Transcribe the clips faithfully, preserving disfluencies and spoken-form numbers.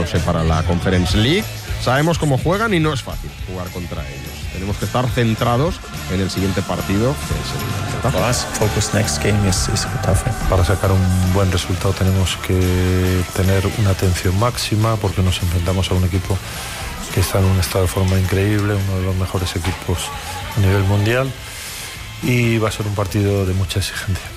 clasificándose para la Conference League. Sabemos cómo juegan y no es fácil jugar contra ellos. Tenemos que estar centrados en el siguiente partido, que es el Getafe. Focus next game is, is Getafe. Para sacar un buen resultado tenemos que tener una atención máxima, porque nos enfrentamos a un equipo que está en un estado de forma increíble, uno de los mejores equipos a nivel mundial, y va a ser un partido de mucha exigencia.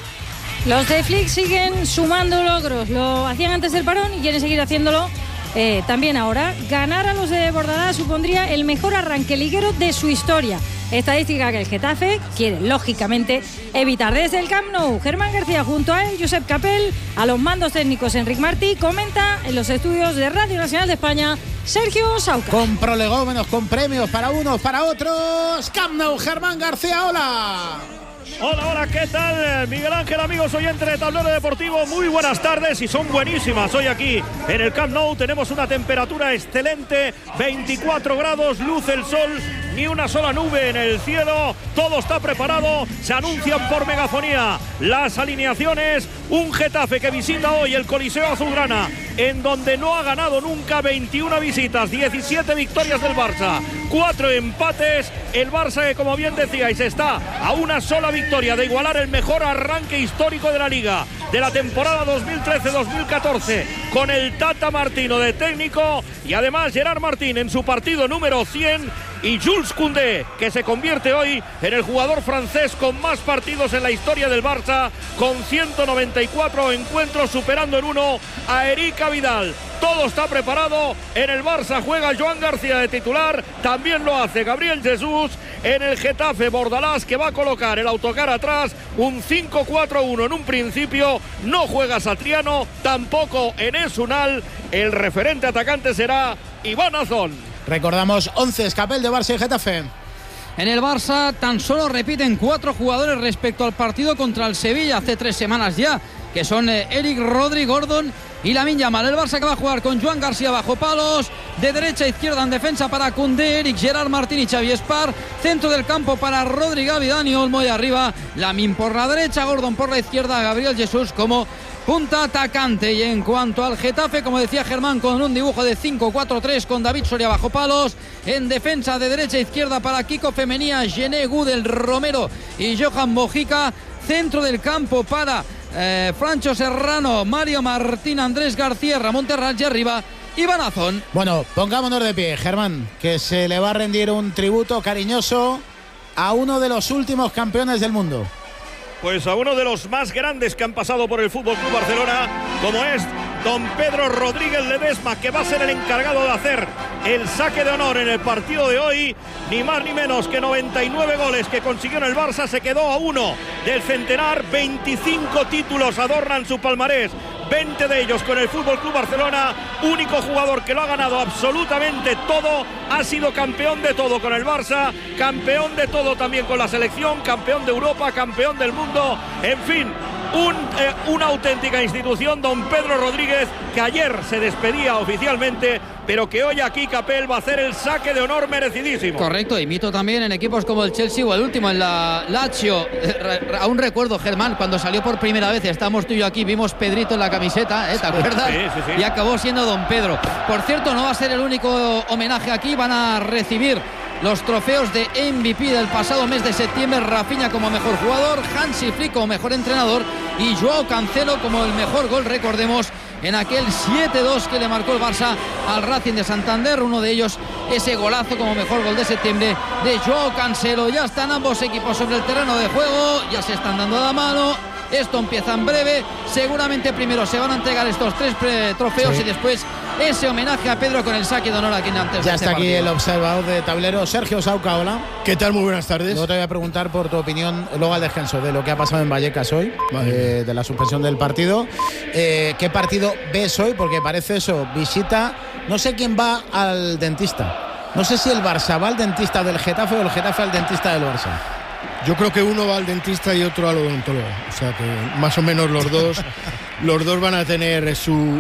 Los de Flick siguen sumando logros, lo hacían antes del parón y quieren seguir haciéndolo eh, también ahora. Ganar a los de Bordalás supondría el mejor arranque liguero de su historia, estadística que el Getafe quiere lógicamente evitar. Desde el Camp Nou, Germán García junto a él, Josep Capel, a los mandos técnicos Enric Martí, comenta en los estudios de Radio Nacional de España Sergio Sauca. Con prolegómenos, con premios para unos, para otros. Camp Nou, Germán García, hola. Hola, hola, ¿qué tal? Miguel Ángel, amigos oyentes de Tablero Deportivo, muy buenas tardes y son buenísimas. Hoy aquí en el Camp Nou tenemos una temperatura excelente, veinticuatro grados, luce el sol, ni una sola nube en el cielo, todo está preparado, se anuncian por megafonía las alineaciones. Un Getafe que visita hoy el Coliseo Azulgrana, en donde no ha ganado nunca, veintiuna visitas, diecisiete victorias del Barça, cuatro empates. El Barça que, como bien decíais, está a una sola victoria de igualar el mejor arranque histórico de la Liga de la temporada dos mil trece dos mil catorce, con el Tata Martino de técnico, y además Gerard Martín en su partido número cien, y Jules Koundé, que se convierte hoy en el jugador francés con más partidos en la historia del Barça, con ciento noventa y cuatro encuentros, superando en uno a Eric Vidal. Todo está preparado. En el Barça juega Joan García de titular, también lo hace Gabriel Jesús. En el Getafe, Bordalás, que va a colocar el autocar atrás, un cinco cuatro uno en un principio. No juega Satriano, tampoco Enes Unal. El referente atacante será Iván Azón. Recordamos once Capel de Barça y Getafe. En el Barça tan solo repiten cuatro jugadores respecto al partido contra el Sevilla hace tres semanas ya, que son eh, Eric, Rodri, Gordon y Lamine Yamal. El Barça que va a jugar con Joan García bajo palos, de derecha a izquierda en defensa para Koundé, Eric, Gerard Martín y Xavi Espar, centro del campo para Rodri, Gavi, Dani Olmo, y arriba Lamine por la derecha, Gordon por la izquierda, Gabriel Jesús como punta atacante. Y en cuanto al Getafe, como decía Germán, con un dibujo de cinco cuatro tres, con David Soria bajo palos, en defensa de derecha a izquierda para Kiko Femenía, Gené, Gudel, Romero y Johan Mojica, centro del campo para eh, Francho Serrano, Mario Martín, Andrés García, Ramón Terrats, y arriba Iván Azón. Bueno, pongámonos de pie, Germán, que se le va a rendir un tributo cariñoso a uno de los últimos campeones del mundo. Pues a uno de los más grandes que han pasado por el F C Barcelona, como es don Pedro Rodríguez Ledesma, que va a ser el encargado de hacer el saque de honor en el partido de hoy. Ni más ni menos que noventa y nueve goles que consiguió en el Barça, se quedó a uno del centenar, veinticinco títulos adornan su palmarés, veinte de ellos con el F C Barcelona, único jugador que lo ha ganado absolutamente todo, ha sido campeón de todo con el Barça, campeón de todo también con la selección, campeón de Europa, campeón del mundo, en fin, un, eh, una auténtica institución, don Pedro Rodríguez, que ayer se despedía oficialmente, pero que hoy aquí Capel va a hacer el saque de honor merecidísimo. Correcto, y mito también en equipos como el Chelsea o el último en la Lazio. Aún recuerdo, Germán, cuando salió por primera vez, estamos tú y yo aquí, vimos Pedrito en la camiseta, ¿eh? ¿Te acuerdas? Sí, sí, sí. Y acabó siendo don Pedro. Por cierto, no va a ser el único homenaje aquí, van a recibir los trofeos de M V P del pasado mes de septiembre, Rafinha como mejor jugador, Hansi Flick como mejor entrenador y Joao Cancelo como el mejor gol, recordemos, en aquel siete dos que le marcó el Barça al Racing de Santander. Uno de ellos, ese golazo como mejor gol de septiembre de Joao Cancelo. Ya están ambos equipos sobre el terreno de juego, ya se están dando la mano. Esto empieza en breve, seguramente primero se van a entregar estos tres trofeos, sí, y después ese homenaje a Pedro con el saque de honor aquí en antes. Ya de está este aquí partido. el observador de tablero, Sergio Sauca, hola. ¿Qué tal? Muy buenas tardes. Luego te voy a preguntar por tu opinión, luego al descanso, de lo que ha pasado en Vallecas hoy, eh, de la suspensión del partido. Eh, ¿Qué partido ves hoy? Porque parece eso, visita, no sé quién va al dentista. No sé si el Barça va al dentista del Getafe o el Getafe al dentista del Barça. Yo creo que uno va al dentista y otro al odontólogo. O sea que más o menos los dos, los dos van a tener su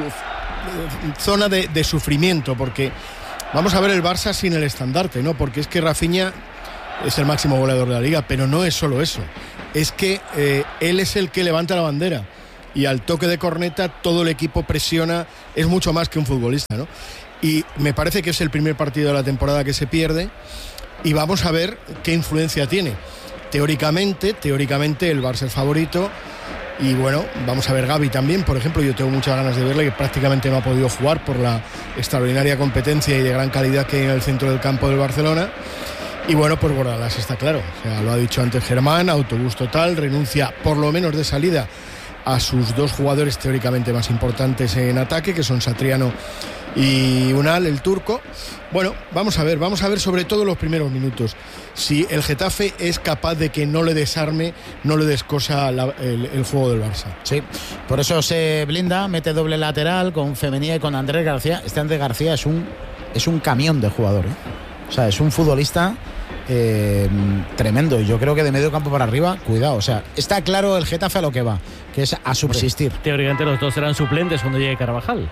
zona de, de sufrimiento, porque vamos a ver el Barça sin el estandarte, ¿no? Porque es que Rafinha es el máximo goleador de la liga, pero no es solo eso. Es que eh, él es el que levanta la bandera. y al toque de corneta todo el equipo presiona, es mucho más que un futbolista, ¿no? Y me parece que es el primer partido de la temporada que se pierde y vamos a ver qué influencia tiene. Teóricamente, teóricamente el Barça es favorito y bueno, vamos a ver Gavi también, por ejemplo, yo tengo muchas ganas de verle, que prácticamente no ha podido jugar por la extraordinaria competencia y de gran calidad que hay en el centro del campo del Barcelona. Y bueno, pues Bordalás está claro, o sea, lo ha dicho antes Germán, autobús total, renuncia por lo menos de salida a sus dos jugadores teóricamente más importantes en ataque, que son Satriano y Unal, el turco. Bueno, vamos a ver, vamos a ver sobre todo los primeros minutos, si el Getafe es capaz de que no le desarme, no le descosa la, el, el juego del Barça. Sí, por eso se blinda, mete doble lateral con Femenía y con Andrés García. Este Andrés García es un, es un camión de jugador, ¿eh? O sea, es un futbolista eh, tremendo. Yo creo que de medio campo para arriba, cuidado. O sea, está claro el Getafe a lo que va, que es a subsistir. Teóricamente los dos serán suplentes cuando llegue Carvajal.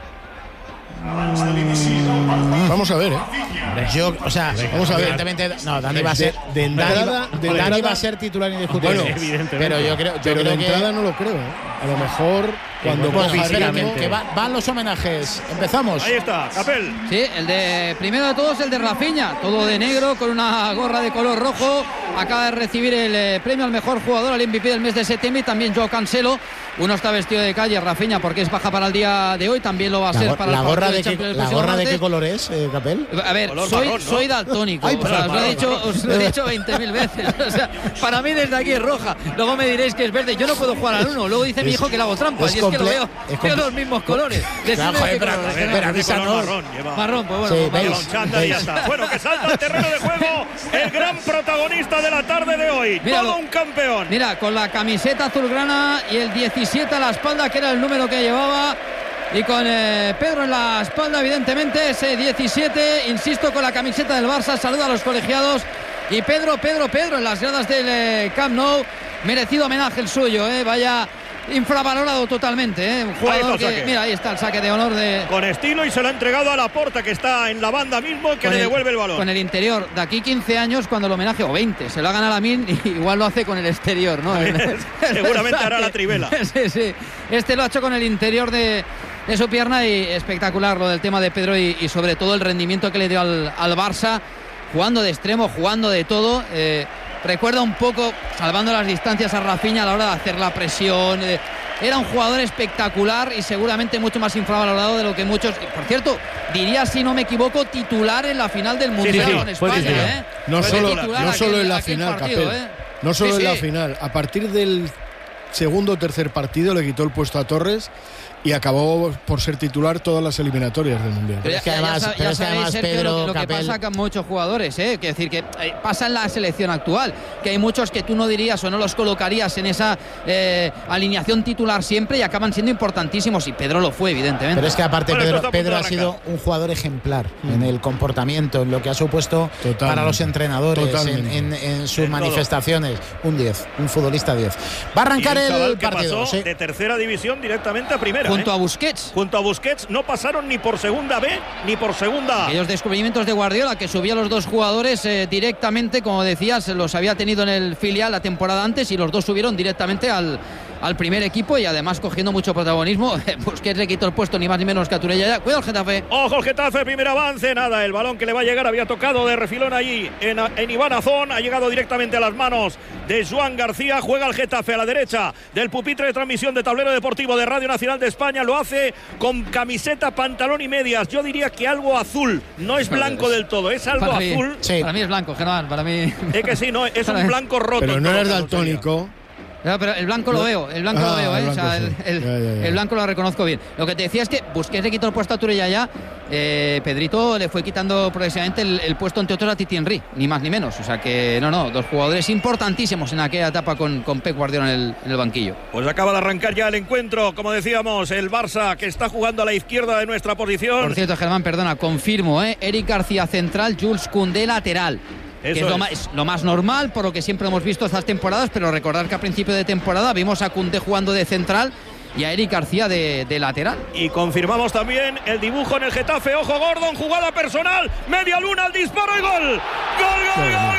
Vamos a ver, ¿eh? Yo, o sea, vamos a ver. Evidentemente, no, Dani va a ser, de, de entrada, Dani, de Dani entrada, va a ser titular indiscutible. Bueno, evidentemente. Pero yo creo, yo pero creo de que entrada no lo creo, ¿eh? A lo mejor cuando bueno, coja espera, ritmo- que, que va- van los homenajes. Empezamos. Ahí está, Capel. Sí, el de primero de todos el de Rafinha, todo de negro con una gorra de color rojo. Acaba de recibir el eh, premio al mejor jugador, al M V P del mes de septiembre, y también Joao Cancelo. Uno está vestido de calle, Rafinha, porque es baja para el día de hoy, también lo va a La, ser go- para la el gorra partido de de qué, Champions el la próximo gorra de qué martes. color es, eh, Capel? A ver, Color soy, marrón, ¿no? soy daltónico. Ay, o sea, os lo he marrón, dicho, os lo he dicho veinte mil veces. O sea, para mí desde aquí es roja. Luego me diréis que es verde. Yo no puedo jugar al uno. Luego dice mi Es- hijo que le hago trampas. es Y es que lo comple- veo, es veo comple- los mismos colores. Decidme Claro, joder, qué pero- color es, pero que no- Color avísanos. marrón lleva. Marrón, pues bueno. Sí, pues veis. marrón. Con chándal y ya está. Bueno, que salta al terreno de juego el gran protagonista de la tarde de hoy. Míralo. Todo un campeón. Mira, con la camiseta azulgrana y el diecisiete a la espalda, que era el número que llevaba. Y con eh, Pedro en la espalda, evidentemente, ese diecisiete, insisto, con la camiseta del Barça, saluda a los colegiados. Y Pedro, Pedro, Pedro en las gradas del eh, Camp Nou, merecido homenaje el suyo, eh, vaya infravalorado totalmente, eh, un jugador el que, saque. mira, ahí está el saque de honor de... Con estilo, y se lo ha entregado a Laporta, que está en la banda mismo, que con le el- devuelve el balón. Con el interior, de aquí quince años, cuando el homenaje, o veinte, se lo haga a Lamin, igual lo hace con el exterior, ¿no? Seguramente hará la trivela. Sí, sí. Este lo ha hecho con el interior de, de su pierna, y espectacular lo del tema de Pedro, y, y sobre todo el rendimiento que le dio al, al Barça, jugando de extremo, jugando de todo. Eh, recuerda un poco, salvando las distancias, a Rafinha a la hora de hacer la presión. Eh, era un jugador espectacular y seguramente mucho más infravalorado de lo que muchos. Por cierto, diría, si no me equivoco, titular en la final del Mundial sí, con fue España. titular. ¿eh? No Fue solo, titular no solo aquel- en la aquel final, partido, Capel. ¿eh? No solo Sí, en la sí. final. A partir del segundo o tercer partido le quitó el puesto a Torres y acabó por ser titular todas las eliminatorias del Mundial. Pero es que además- ya, sa- pero ya es que sabéis, además, Sergio, Pedro, lo, que- lo que Capel- pasa con muchos jugadores, ¿eh? Que decir que eh, pasa en la selección actual, que hay muchos que tú no dirías o no los colocarías en esa eh, alineación titular siempre, y acaban siendo importantísimos, y Pedro lo fue, evidentemente. Pero es que aparte Bueno, esto Pedro, está a punto Pedro de ha sido arrancar. un jugador ejemplar en el comportamiento, en lo que ha supuesto Totalmente. para los entrenadores, en, Totalmente. en- en sus En todo. manifestaciones. Un diez, un futbolista diez. Va a arrancar Y un chaval el que partido. pasó sí. de tercera división directamente a primera. Junto ¿eh? a Busquets. Junto a Busquets no pasaron ni por segunda B ni por segunda A. Aquellos descubrimientos de Guardiola, que subía a los dos jugadores eh, directamente, como decías, los había tenido en el filial la temporada antes, y los dos subieron directamente al, al primer equipo, y además cogiendo mucho protagonismo. Busquets le quitó el puesto ni más ni menos que a Turella. Cuidado el Getafe. Ojo el Getafe, primer avance, nada, el balón que le va a llegar había tocado de refilón allí en, en Iván Azón, ha llegado directamente a las manos de Joan García, juega el Getafe a la derecha del pupitre de transmisión de Tablero Deportivo de Radio Nacional de España, lo hace con camiseta, pantalón y medias, yo diría que algo azul, no es blanco del todo, es algo Para mí, azul, Sí. para mí es blanco, Germán, para mí. es que sí, no, es un blanco roto. Pero en no todo eres caso, daltónico. No, pero el blanco lo veo, el blanco Ah, lo veo, ¿eh? el O sea, el, blanco sí. el- Ya, ya, ya. el blanco lo reconozco bien. Lo que te decía es que Busquets le quitó el puesto a Turella ya. Eh, Pedrito le fue quitando progresivamente el, el puesto, entre otros, a Titi Henry, ni más ni menos. O sea que, no, no, dos jugadores importantísimos en aquella etapa con, con Pep Guardiola en el, en el banquillo. Pues acaba de arrancar ya el encuentro, como decíamos, el Barça que está jugando a la izquierda de nuestra posición. Por cierto, Germán, perdona, confirmo, ¿eh? Eric García central, Jules Koundé lateral. Que Eso es, lo es. más, es lo más normal, por lo que siempre hemos visto estas temporadas, pero recordar que a principio de temporada vimos a Koundé jugando de central y a Eric García de, de lateral. Y confirmamos también el dibujo en el Getafe. Ojo Gordon, jugada personal, media luna, el disparo y gol. Gol, gol, gol, gol.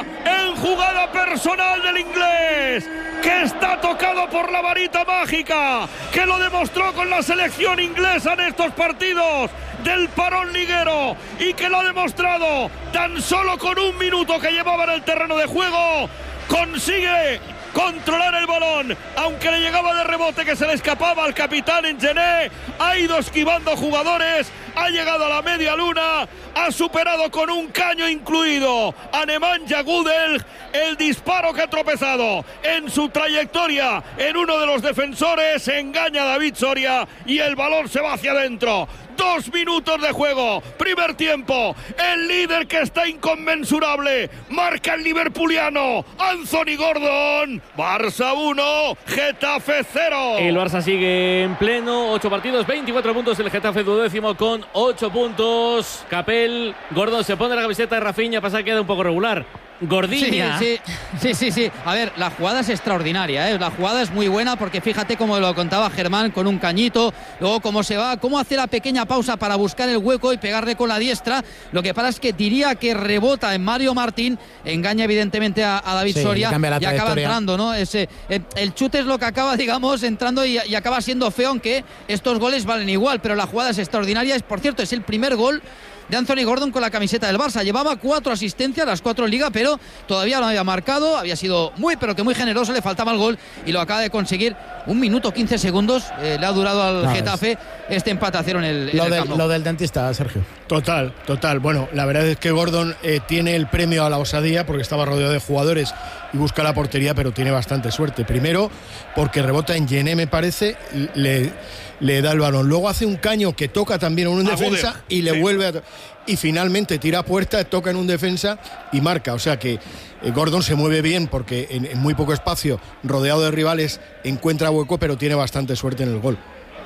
Barça en jugada personal del inglés, que está tocado por la varita mágica, que lo demostró con la selección inglesa en estos partidos del parón liguero y que lo ha demostrado tan solo con un minuto que llevaba en el terreno de juego. Consigue controlar el balón, aunque le llegaba de rebote que se le escapaba al capitán Engené, ha ido esquivando jugadores, ha llegado a la media luna, ha superado con un caño incluido a Nemanja Gudel, el disparo que ha tropezado en su trayectoria en uno de los defensores, engaña a David Soria y el balón se va hacia adentro. Dos minutos de juego, primer tiempo, el líder que está inconmensurable, marca el liverpuliano, Anthony Gordon, Barça uno, Getafe cero. El Barça sigue en pleno, ocho partidos, veinticuatro puntos, el Getafe duodécimo con ocho puntos. Capel, Gordon se pone la camiseta de Rafinha, pasa que queda un poco regular. Gordiña. Sí, sí, sí, sí, sí. A ver, la jugada es extraordinaria, ¿eh? La jugada es muy buena porque fíjate cómo lo contaba Germán con un cañito, luego cómo se va, cómo hace la pequeña pausa para buscar el hueco y pegarle con la diestra. Lo que pasa es que diría que rebota en Mario Martín, engaña evidentemente a, a David sí, Soria y acaba trayectoria. entrando, ¿no? Ese, eh, el chute es lo que acaba, digamos, entrando y, y acaba siendo feo, aunque estos goles valen igual, pero la jugada es extraordinaria. Es, por cierto, es el primer gol de Anthony Gordon con la camiseta del Barça. Llevaba cuatro asistencias, las cuatro en Liga, pero todavía no había marcado. Había sido muy, pero que muy generoso. Le faltaba el gol y lo acaba de conseguir. Un minuto quince segundos eh, le ha durado al no, Getafe es... este empate a cero en el, en lo, el del, Camp Nou. Lo del dentista, Sergio. Total, total. Bueno, la verdad es que Gordon eh, tiene el premio a la osadía porque estaba rodeado de jugadores y busca la portería, pero tiene bastante suerte. Primero, porque rebota en Gené, me parece, le, le da el balón. Luego hace un caño que toca también en un defensa Agude. y le sí. vuelve a... Y finalmente tira a puerta, toca en un defensa y marca. O sea que eh, Gordon se mueve bien porque en, en muy poco espacio, rodeado de rivales, encuentra hueco, pero tiene bastante suerte en el gol.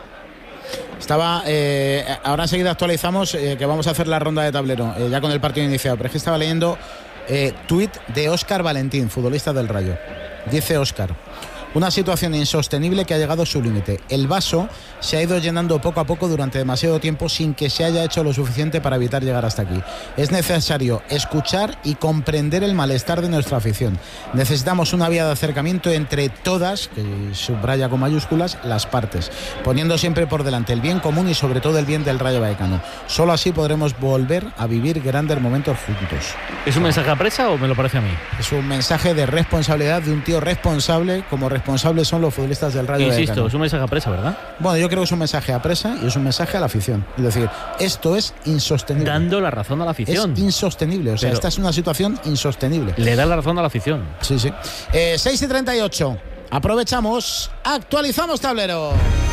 Estaba, eh, ahora enseguida actualizamos eh, que vamos a hacer la ronda de tablero, eh, ya con el partido iniciado, pero es que estaba leyendo eh, tuit de Óscar Valentín, futbolista del Rayo. Dice Óscar: una situación insostenible que ha llegado a su límite. El vaso se ha ido llenando poco a poco durante demasiado tiempo sin que se haya hecho lo suficiente para evitar llegar hasta aquí. Es necesario escuchar y comprender el malestar de nuestra afición. Necesitamos una vía de acercamiento entre todas, que subraya con mayúsculas, las partes, poniendo siempre por delante el bien común y sobre todo el bien del Rayo Vallecano. Solo así podremos volver a vivir grandes momentos juntos. ¿Es un mensaje a presa o me lo parece a mí? Es un mensaje de responsabilidad de un tío responsable, como responsables son los futbolistas del Rayo Vallecano. Insisto, es un mensaje a presa, ¿verdad? Bueno, yo creo que es un mensaje a presa y es un mensaje a la afición. Es decir, esto es insostenible. Dando la razón a la afición. Es insostenible, o sea, Pero esta es una situación insostenible. Le da la razón a la afición. Sí, sí. Eh, seis y treinta y ocho. Aprovechamos, actualizamos tablero.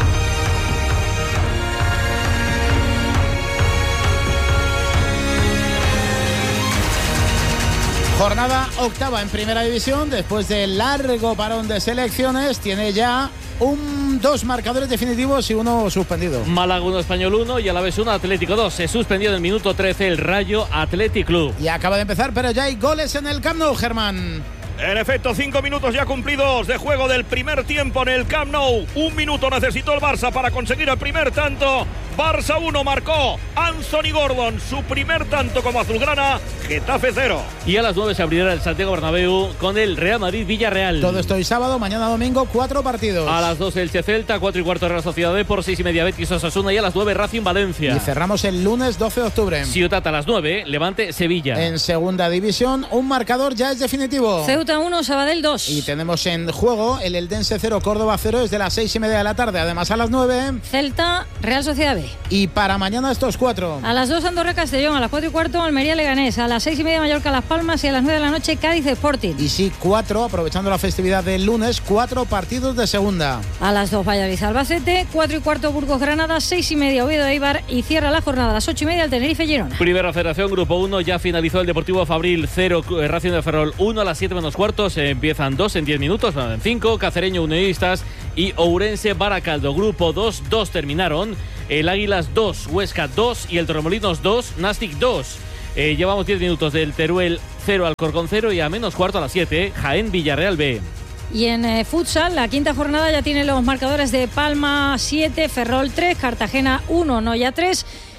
Jornada octava en Primera División, después de largo parón de selecciones, tiene ya un, dos marcadores definitivos y uno suspendido. Málaga uno, Español uno y Alavés uno, Atlético dos. Se suspendió en el minuto trece el Rayo Athletic Club. Y acaba de empezar, pero ya hay goles en el Camp Nou, Germán. En efecto, cinco minutos ya cumplidos de juego del primer tiempo en el Camp Nou. Un minuto necesitó el Barça para conseguir el primer tanto. Barça uno, marcó Anthony Gordon su primer tanto como azulgrana. Getafe cero. Y a las nueve se abrirá el Santiago Bernabéu con el Real Madrid-Villarreal. Todo esto hoy sábado, mañana domingo, cuatro partidos. A las dos Elche Celta, cuatro y cuarto Real Sociedad B, por seis y media Betis Osasuna y a las nueve Racing Valencia. Y cerramos el lunes doce de octubre. Ciutat a las nueve, Levante Sevilla. En segunda división, un marcador ya es definitivo. Ceuta uno, Sabadell dos. Y tenemos en juego el Eldense cero, Córdoba cero, desde las seis y media de la tarde. Además, a las nueve Celta, Real Sociedad B. Y para mañana estos cuatro. A las dos Andorra Castellón, a las cuatro y cuarto Almería Leganés, a las seis y media Mallorca Las Palmas y a las nueve de la noche Cádiz Sporting. Y sí, cuatro, aprovechando la festividad del lunes, cuatro partidos de segunda. A las dos Valladolid Albacete, cuatro y cuarto Burgos Granada, seis y media Oviedo Eibar y cierra la jornada a las ocho y media el Tenerife Girona. Primera Federación, Grupo uno, ya finalizó el Deportivo Fabril cero, Racing de Ferrol uno, a las siete menos cuarto, se empiezan dos en diez minutos, en cinco, Cacereño Unionistas y Ourense Baracaldo. Grupo dos, dos terminaron, el Águilas dos, Huesca dos y el Torremolinos dos, Nastic dos. Eh, llevamos diez minutos del Teruel cero, Alcorcón cero y a menos cuarto a las siete, Jaén Villarreal B. Y en eh, futsal, la quinta jornada ya tiene los marcadores de Palma siete, Ferrol tres, Cartagena uno, Noya tres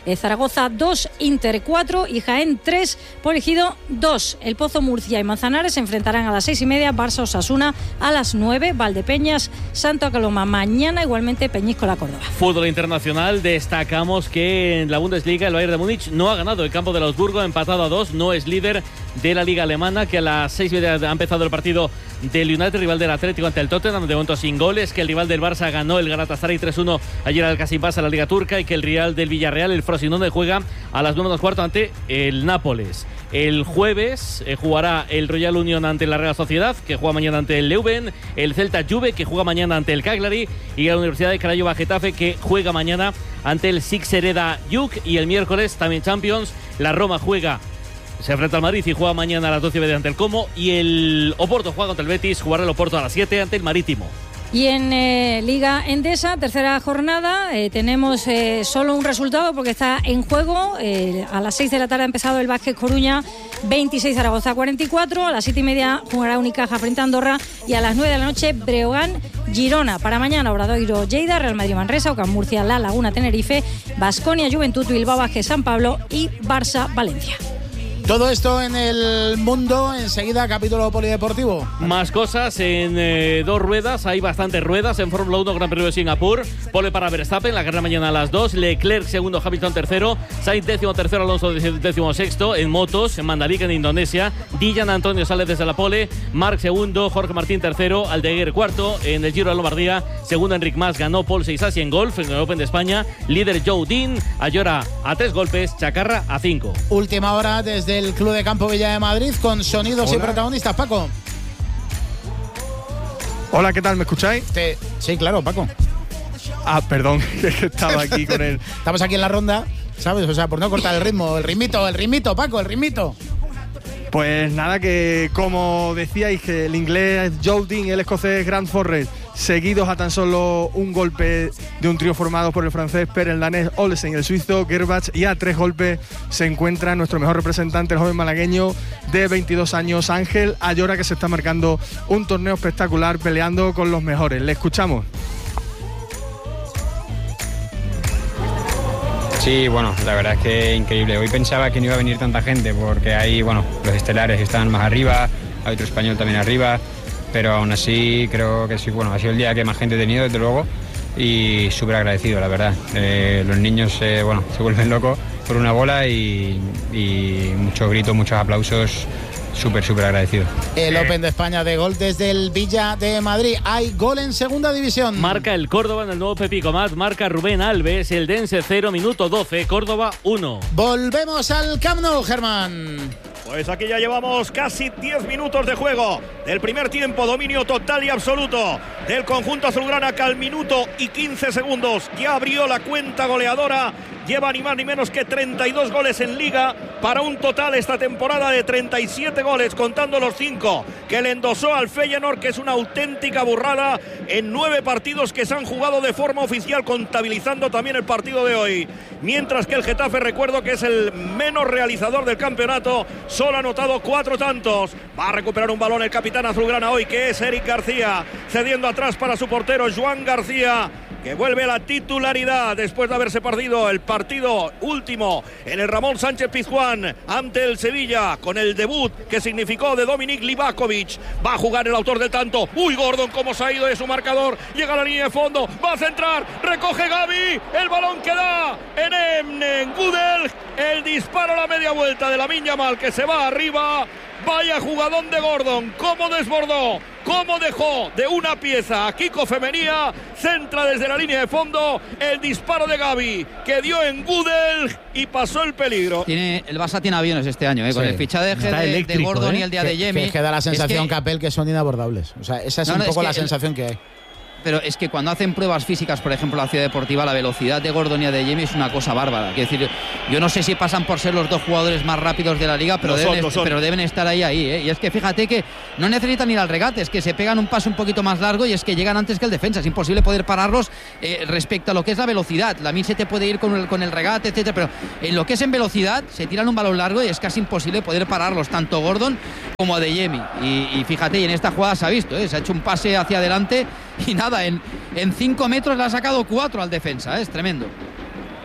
eh, Zaragoza dos, Inter cuatro y Jaén tres, Polegido dos. El Pozo, Murcia y Manzanares se enfrentarán a las seis y media, Barça Osasuna a las nueve, Valdepeñas Santo Coloma mañana, igualmente Peñíscola Córdoba. Fútbol internacional, destacamos que en la Bundesliga el Bayern de Múnich no ha ganado el campo del Augsburgo, empatado a dos, no es líder de la liga alemana, que a las seis y media ha empezado el partido del United, rival del Atlético ante el Tottenham, de momento sin goles, que el rival del Barça ganó el Galatasaray tres uno ayer al Kasimpasa en la liga turca, y que el Real del Villarreal, el Frosinone, juega a las nueve menos cuarto ante el Nápoles. El jueves eh, jugará el Royal Union ante la Real Sociedad, que juega mañana ante el Leuven, el Celta Juve, que juega mañana ante el Cagliari, y la Universidad de Craiova Getafe, que juega mañana ante el Sixereda Juk. Y el miércoles también Champions, la Roma juega, se enfrenta al Madrid y juega mañana a las doce y media ante el Como, y el Oporto juega contra el Betis, jugará el Oporto a las siete ante el Marítimo. Y en eh, Liga Endesa, tercera jornada, eh, tenemos eh, solo un resultado porque está en juego. Eh, a las seis de la tarde ha empezado el Vázquez Coruña veintiséis, Zaragoza cuarenta y cuatro. A las siete y media jugará Unicaja frente a Andorra, y a las nueve de la noche Breogán Girona. Para mañana Obradoiro Lleida, Real Madrid Manresa, Ocam Murcia La Laguna Tenerife, Baskonia Juventud, Bilbao Vázquez San Pablo y Barça Valencia. Todo esto en el mundo, enseguida capítulo polideportivo. Más cosas en eh, dos ruedas, hay bastantes ruedas en Fórmula uno, Gran Premio de Singapur. Pole para Verstappen, la carrera mañana a las dos, Leclerc segundo, Hamilton tercero, Sainz décimo tercero, Alonso décimo sexto. En motos, en Mandalika, en Indonesia, Dylan Antonio sale desde la pole, Marc segundo, Jorge Martín tercero, Aldeguer cuarto. En el Giro de Lombardía, segundo Enric Mas, ganó Paul Seisasi en golf, en el Open de España, líder Joe Dean, Ayora a tres golpes, Chacarra a cinco. Última hora desde el Club de Campo Villa de Madrid, con sonidos Hola. y protagonistas. Paco. Hola, ¿qué tal? ¿Me escucháis? Te... Sí, claro, Paco. Ah, perdón, que estaba aquí con él. Estamos aquí en la ronda, ¿sabes? O sea, por no cortar el ritmo, el ritmito, el ritmito, Paco, el ritmito. Pues nada, que como decíais, que el inglés Joe Dean y el escocés Grant Forrest, seguidos a tan solo un golpe de un trío formado por el francés Per, el danés Olsen y el suizo Gerbach, y a tres golpes se encuentra nuestro mejor representante, el joven malagueño de veintidós años, Ángel Ayora, que se está marcando un torneo espectacular peleando con los mejores. Le escuchamos. Sí, bueno, la verdad es que increíble. Hoy pensaba que no iba a venir tanta gente porque hay, bueno, los estelares están más arriba, hay otro español también arriba, pero aún así creo que sí, bueno, ha sido el día que más gente he tenido, desde luego, y súper agradecido, la verdad. Eh, los niños, eh, bueno, se vuelven locos por una bola y, y muchos gritos, muchos aplausos. Súper, súper agradecido. El Open de España de golf desde el Villa de Madrid. Hay gol en segunda división. Marca el Córdoba en el nuevo Pepico Mat. Marca Rubén Alves, el Dense cero, minuto doce, Córdoba uno. Volvemos al Camp Nou, Germán. Pues aquí ya llevamos casi diez minutos de juego. Del primer tiempo, dominio total y absoluto del conjunto azulgrana, que al minuto y quince segundos ya abrió la cuenta goleadora. Lleva ni más ni menos que treinta y dos goles en Liga, para un total esta temporada de treinta y siete goles, contando los cinco que le endosó al Feyenoord, que es una auténtica burrada en nueve partidos que se han jugado de forma oficial, contabilizando también el partido de hoy. Mientras que el Getafe, recuerdo que es el menos realizador del campeonato, solo ha anotado cuatro tantos. Va a recuperar un balón el capitán azulgrana hoy, que es Eric García, cediendo atrás para su portero Joan García, que vuelve a la titularidad después de haberse perdido el partido último en el Ramón Sánchez Pizjuán ante el Sevilla, con el debut que significó de Dominik Livakovic. Va a jugar el autor del tanto. Uy, Gordon, cómo se ha ido de su marcador. Llega a la línea de fondo, va a centrar, recoge Gavi, el balón que da en Emnen Gudel. El disparo a la media vuelta de Lamine Yamal, que se va arriba. Vaya jugadón de Gordon, cómo desbordó, cómo dejó de una pieza a Kiko Femenía, centra desde la línea de fondo, el disparo de Gavi, que dio en Gudel y pasó el peligro. Tiene, el Barça tiene aviones este año, ¿eh? Con sí. el fichaje de, de Gordon, ¿eh? Y el día que, de Yemi. Que, que da la sensación, es que, Capel, que son inabordables. O sea, esa es no, un no, poco es la el, sensación que hay. Pero es que cuando hacen pruebas físicas, por ejemplo, la Ciudad Deportiva, la velocidad de Gordon y de Yemi es una cosa bárbara. Quiero decir, yo no sé si pasan por ser los dos jugadores más rápidos de la liga, pero, deben, son, son. pero deben estar ahí, ahí. ¿eh? Y es que fíjate que no necesitan ir al regate, es que se pegan un paso un poquito más largo y es que llegan antes que el defensa. Es imposible poder pararlos eh, respecto a lo que es la velocidad. La Min se te puede ir con el, con el regate, etcétera, pero en lo que es en velocidad, se tiran un balón largo y es casi imposible poder pararlos, tanto Gordon como a de Yemi. Y, y fíjate, y en esta jugada se ha visto, ¿eh? Se ha hecho un pase hacia adelante y nada, en, en cinco metros le ha sacado cuatro al defensa, ¿eh? Es tremendo.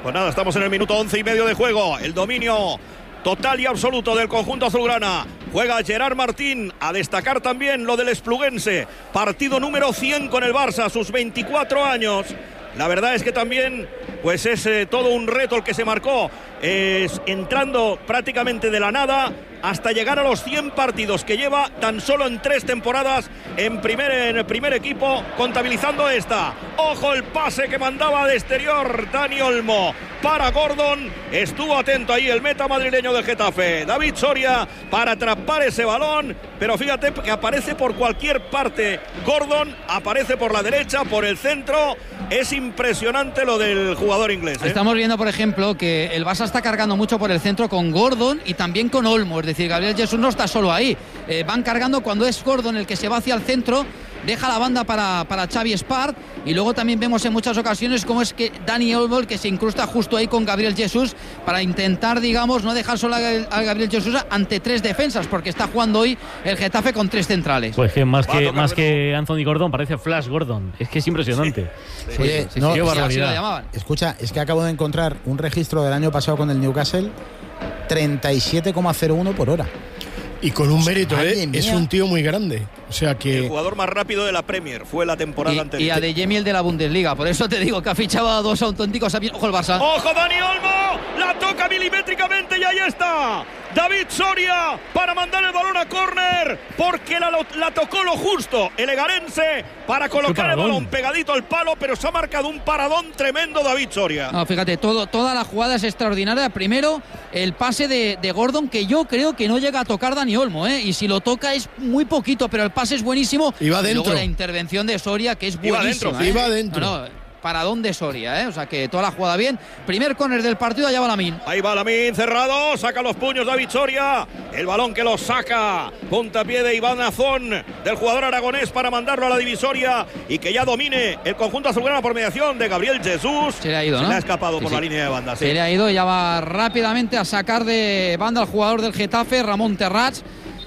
Pues nada, estamos en el minuto once y medio de juego. El dominio total y absoluto del conjunto azulgrana. Juega Gerard Martín. A destacar también lo del Espluguense. Partido número cien con el Barça a sus veinticuatro años. La verdad es que también pues es eh, todo un reto el que se marcó, eh, entrando prácticamente de la nada hasta llegar a los cien partidos que lleva tan solo en tres temporadas en, primer, en el primer equipo, contabilizando esta. Ojo el pase que mandaba de exterior Dani Olmo para Gordon. Estuvo atento ahí el meta madrileño del Getafe, David Soria, para atrapar ese balón, pero fíjate que aparece por cualquier parte Gordon, aparece por la derecha, por el centro. Es impresionante lo del jugador inglés, ¿eh? Estamos viendo, por ejemplo, que el Barça está cargando mucho por el centro con Gordon y también con Olmo. Es decir, Gabriel Jesús no está solo ahí. Eh, van cargando cuando es Gordon el que se va hacia el centro, deja la banda para, para Xavi Espart, y luego también vemos en muchas ocasiones cómo es que Dani Olmo el que se incrusta justo ahí con Gabriel Jesús para intentar, digamos, no dejar solo a Gabriel Jesús ante tres defensas, porque está jugando hoy el Getafe con tres centrales. Pues que más que más que Anthony Gordon parece Flash Gordon. Es que es impresionante. Sí. Sí, Oye, sí, no, sí, qué barbaridad. Escucha, es que acabo de encontrar un registro del año pasado con el Newcastle, treinta y siete coma cero uno por hora. Y con un mérito, ¿eh? Es un tío muy grande. O sea que... El jugador más rápido de la Premier fue la temporada y, anterior. Y a De Jemi el de la Bundesliga. Por eso te digo que ha fichado a dos auténticos... Ojo el Barça. ¡Ojo Dani Olmo! La toca milimétricamente y ahí está. David Soria para mandar el balón a córner, porque la, la tocó lo justo el egarense para colocar el balón pegadito al palo, pero se ha marcado un paradón tremendo David Soria. No, fíjate, todo, toda la jugada es extraordinaria. Primero, el pase de, de Gordon, que yo creo que no llega a tocar Dani Olmo, ¿eh? Y si lo toca es muy poquito, pero el pase es buenísimo. Y va y dentro. luego la intervención de Soria, que es Iba buenísima. dentro, ¿eh? Iba dentro. No, no, paradón de Soria, ¿eh? O sea que toda la jugada bien. Primer córner del partido, allá va Lamine. Ahí va Lamine cerrado, saca los puños David Soria. El balón que lo saca, puntapié de Iván Azón, del jugador aragonés, para mandarlo a la divisoria y que ya domine el conjunto azulgrana por mediación de Gabriel Jesús. Se le ha ido, Se ¿no? le ha escapado Sí, por sí. la línea de banda. Sí. Se le ha ido y ya va rápidamente a sacar de banda al jugador del Getafe, Ramón Terrats.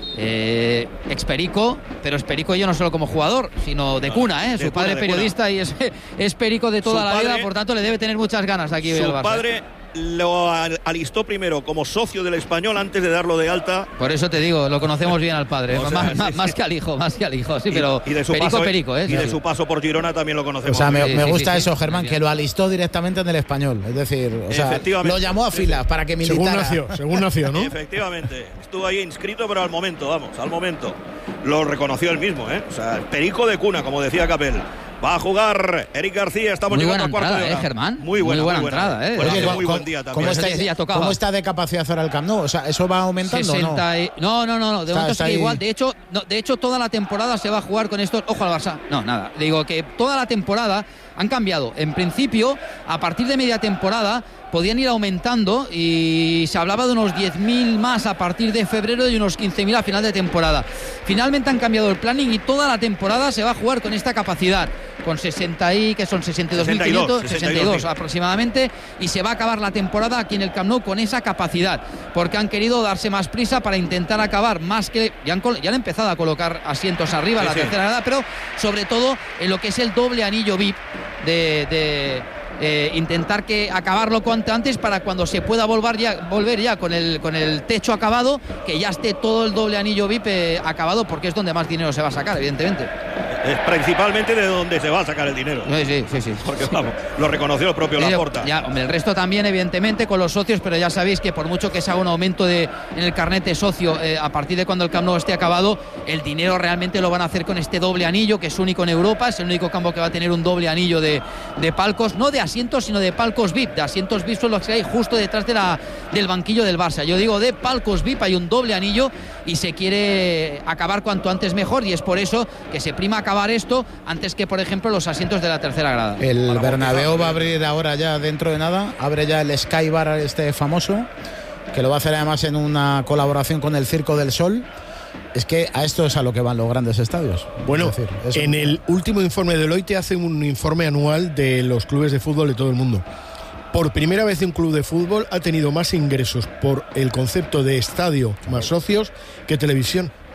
Eh, experico, pero experico yo no solo como jugador, sino de cuna, ¿eh? De Su padre cuna, de periodista y es, es perico de toda Su la padre- vida, por tanto le debe tener muchas ganas aquí el Su Barça. padre lo al- alistó primero como socio del Español antes de darlo de alta. Por eso te digo, lo conocemos bien al padre, O sea, más, sí, más- sí. más que al hijo, más que al hijo, sí, Y- pero y de su perico, paso, perico, ¿eh? y de Sí. su paso por Girona también lo O conocemos. sea, me, Sí, me sí, gusta sí, eso, sí, Germán, muy que bien. lo alistó directamente en el Español. Es decir, o sea, Efectivamente. lo llamó a filas para que Según militara. nació, según nació, ¿no? Efectivamente, estuvo ahí inscrito, pero al momento, vamos, al momento. Lo reconoció él mismo, ¿eh? O sea, perico de cuna, como decía Capel. Va a jugar Eric García, estamos Muy llegando buena a cuarto entrada, de hora. ¿eh, Germán? Muy buena, Muy buena muy entrada, ¿eh? Pues Oye, hace ¿cómo- muy buen día también. ¿cómo está, Ese día tocaba. ¿Cómo está de capacidad ahora el Camp Nou? O sea, ¿eso va aumentando o no? sesenta y... No, no, no, no, de Está- momento está sigue ahí. igual. De hecho, no, de hecho, toda la temporada se va a jugar con estos. Ojo al Barça. No, nada. Digo que toda la temporada han cambiado. En principio, a partir de media temporada, podían ir aumentando y se hablaba de unos diez mil más a partir de febrero y unos quince mil a final de temporada. Finalmente han cambiado el planning y toda la temporada se va a jugar con esta capacidad, con sesenta y que son sesenta y dos mil quinientos, sesenta y dos aproximadamente, y se va a acabar la temporada aquí en el Camp Nou con esa capacidad, porque han querido darse más prisa para intentar acabar más que ya han, col- ya han empezado a colocar asientos arriba, Sí, la sí. tercera grada, pero sobre todo en lo que es el doble anillo V I P de, de eh, intentar que acabarlo cuanto antes para cuando se pueda volver ya, volver ya con el, con el techo acabado, que ya esté todo el doble anillo V I P eh, acabado, porque es donde más dinero se va a sacar, evidentemente. Es principalmente de donde se va a sacar el dinero. Sí, sí, sí, sí. Porque vamos, lo reconoció el propio Eh, Laporta. Ya, hombre, el resto también, evidentemente, con los socios, pero ya sabéis que por mucho que se haga un aumento de, en el carnet de socio eh, a partir de cuando el Camp Nou esté acabado, el dinero realmente lo van a hacer con este doble anillo, que es único en Europa, es el único campo que va a tener un doble anillo de, de palcos, no de asientos, sino de palcos V I P. De asientos V I P son los que hay justo detrás de la, del banquillo del Barça. Yo digo, de palcos V I P hay un doble anillo y se quiere acabar cuanto antes mejor, y es por eso que se prima acabar esto antes que, por ejemplo, los asientos de la tercera grada. El Bernabéu va a abrir ahora ya dentro de nada, abre ya el Sky Bar este famoso, que lo va a hacer además en una colaboración con el Circo del Sol. Es que a esto es a lo que van los grandes estadios. Bueno, Es decir, eso. en el último informe de Deloitte hacen un informe anual de los clubes de fútbol de todo el mundo. Por primera vez un club de fútbol ha tenido más ingresos por el concepto de estadio más socios que televisión.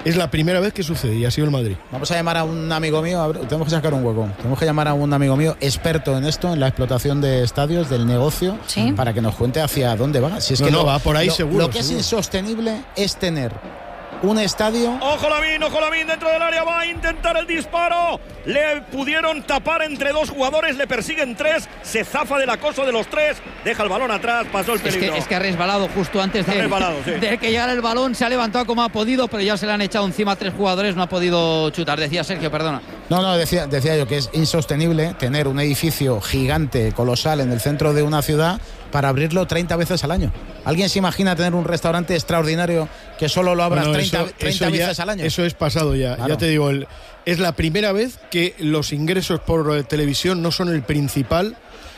es la primera vez que sucede y ha sido el Madrid. Vamos a llamar a un amigo mío, a ver, tenemos que sacar un hueco. Tenemos que llamar a un amigo mío experto en esto, en la explotación de estadios, del negocio, ¿sí? Para que nos cuente hacia dónde va. Si es no, que no, lo, va por ahí lo, seguro. Lo que seguro. es insostenible es tener un estadio. Ojo Lavín, ojo Lavín, dentro del área va a intentar el disparo. Le pudieron tapar entre dos jugadores, le persiguen tres, se zafa del acoso de los tres, deja el balón atrás, pasó el peligro. Es que, es que ha resbalado justo antes de, sí. de que llegara el balón, se ha levantado como ha podido, pero ya se le han echado encima a tres jugadores, no ha podido chutar. Decía Sergio, perdona. No, no, decía, decía yo que es insostenible tener un edificio gigante, colosal, en el centro de una ciudad para abrirlo treinta veces al año. ¿Alguien se imagina tener un restaurante extraordinario que solo lo abras Bueno, treinta, eso, treinta eso veces ya, al año? Eso es pasado ya. Claro. Ya te digo, el, es la primera vez que los ingresos por televisión no son el principal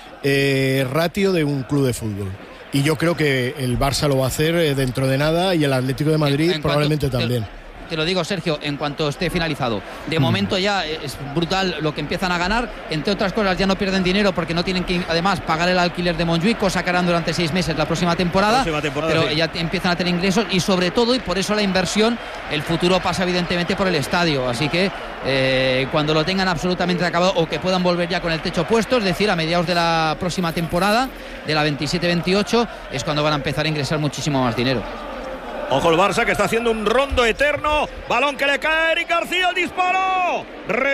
eh, ratio de un club de fútbol. Y yo creo que el Barça lo va a hacer eh, dentro de nada y el Atlético de Madrid en, en probablemente cuanto, también. Te, te lo digo, Sergio, en cuanto esté finalizado. De mm. momento ya es brutal lo que empiezan a ganar. Entre otras cosas, ya no pierden dinero porque no tienen que, además, pagar el alquiler de Montjuic, cosa que harán durante seis meses la próxima temporada. Próxima temporada pero sí. ya empiezan a tener ingresos y, sobre todo, y por eso la inversión, el futuro pasa evidentemente por el estadio. Así que eh, cuando lo tengan absolutamente acabado o que puedan volver ya con el techo puesto, es decir, a mediados de la próxima temporada, de la veintisiete veintiocho, es cuando van a empezar a ingresar muchísimo más dinero. Ojo el Barça que está haciendo un rondo eterno. Balón que le cae a Eric García, el disparo.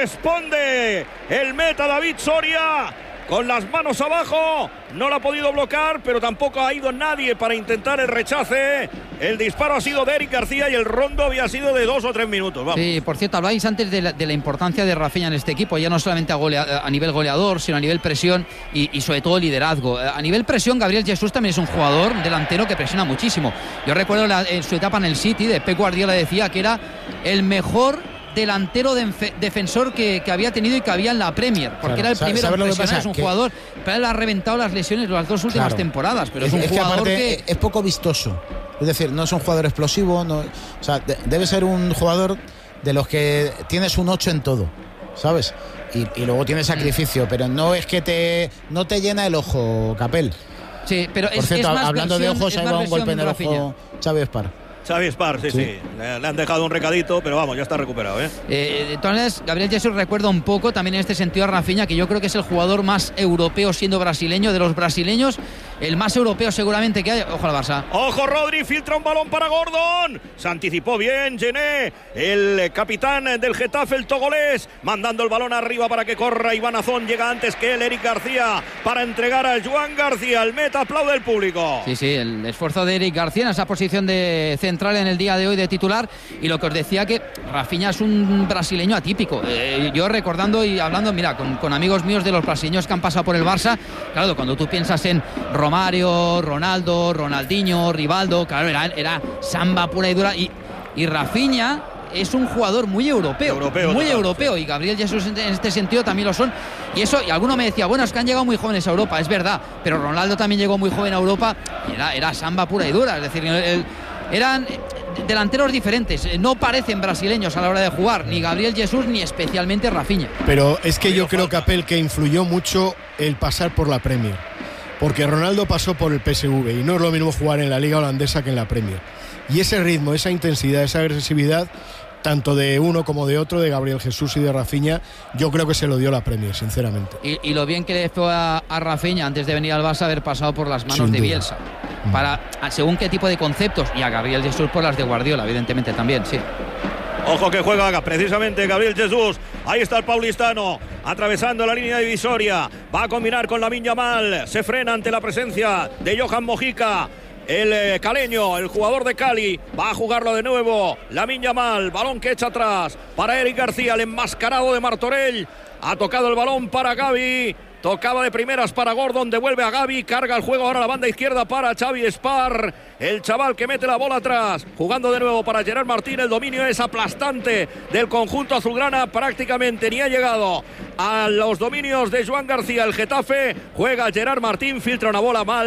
Responde el meta David Soria con las manos abajo. No lo ha podido bloquear, pero tampoco ha ido nadie para intentar el rechace. El disparo ha sido de Eric García y el rondo había sido de dos o tres minutos. Vamos. Sí, por cierto, habláis antes de la, de la importancia de Rafinha en este equipo, ya no solamente a, golea, a nivel goleador, sino a nivel presión y, y sobre todo liderazgo. A nivel presión, Gabriel Jesús también es un jugador delantero que presiona muchísimo. Yo recuerdo la, en su etapa en el City, de Pep Guardiola decía que era el mejor delantero de defensor que, que había tenido y que había en la Premier, porque claro, era el primero en presionar. Es un que... jugador, pero él ha reventado las lesiones las dos últimas claro. temporadas, pero es, es un es jugador que, que... es poco vistoso, es decir, no es un jugador explosivo, no, o sea, de, debe ser un jugador de los que tienes un ocho en todo, ¿sabes? Y, y luego tiene sacrificio, pero no es que te no te llena el ojo, Capel. Sí, pero Por es, cierto, es más hablando versión, de ojos, ahí va un golpe en el ojo Xavi Espar. Xavi Espar, sí, sí, sí. Le, le han dejado un recadito, pero vamos, ya está recuperado, ¿eh? eh de todas maneras, Gabriel Jesús recuerda un poco también en este sentido a Rafinha, que yo creo que es el jugador más europeo siendo brasileño, de los brasileños, el más europeo seguramente que hay. Ojo al Barça. Ojo Rodri, filtra un balón para Gordon. Se anticipó bien Gené, el capitán del Getafe, el togolés, mandando el balón arriba para que corra Iván Azón. Llega antes que él, Eric García, para entregar a Joan García. El meta, aplaude el público. Sí, sí, el esfuerzo de Eric García en esa posición de central en el día de hoy de titular. Y lo que os decía, que Rafinha es un brasileño atípico. Eh, yo recordando y hablando, mira, con, con amigos míos de los brasileños que han pasado por el Barça, claro, cuando tú piensas en Romario, Ronaldo, Ronaldinho, Rivaldo, claro, era, era samba pura y dura. Y, y Rafinha es un jugador muy europeo, europeo muy total, europeo, sí. Y Gabriel Jesús en este sentido también lo son. Y eso, y alguno me decía, bueno, es que han llegado muy jóvenes a Europa, es verdad, pero Ronaldo también llegó muy joven a Europa y era, era samba pura y dura, es decir, el, el, eran delanteros diferentes, no parecen brasileños a la hora de jugar, ni Gabriel Jesús ni especialmente Rafinha. Pero es que yo creo, Capel, que influyó mucho el pasar por la Premier, porque Ronaldo pasó por el P S V y no es lo mismo jugar en la liga holandesa que en la Premier. Y ese ritmo, esa intensidad, esa agresividad, tanto de uno como de otro, de Gabriel Jesús y de Rafinha, yo creo que se lo dio la Premier, sinceramente. Y, y lo bien que le fue a, a Rafinha antes de venir al Barça haber pasado por las manos Sin de duda. Bielsa, para según qué tipo de conceptos, y a Gabriel Jesús por las de Guardiola, evidentemente también, sí. Ojo que juega precisamente Gabriel Jesús. Ahí está el paulistano, atravesando la línea divisoria. Va a combinar con Lamine Yamal. Se frena ante la presencia de Johan Mojica. El eh, caleño, el jugador de Cali, va a jugarlo de nuevo. Lamine Yamal, balón que echa atrás para Eric García, el enmascarado de Martorell. Ha tocado el balón para Gavi. Tocaba de primeras para Gordon, devuelve a Gavi, carga el juego ahora a la banda izquierda para Xavi Espar, el chaval que mete la bola atrás, jugando de nuevo para Gerard Martín. El dominio es aplastante del conjunto azulgrana, prácticamente ni ha llegado a los dominios de Joan García. El Getafe juega Gerard Martín, filtra una bola mal,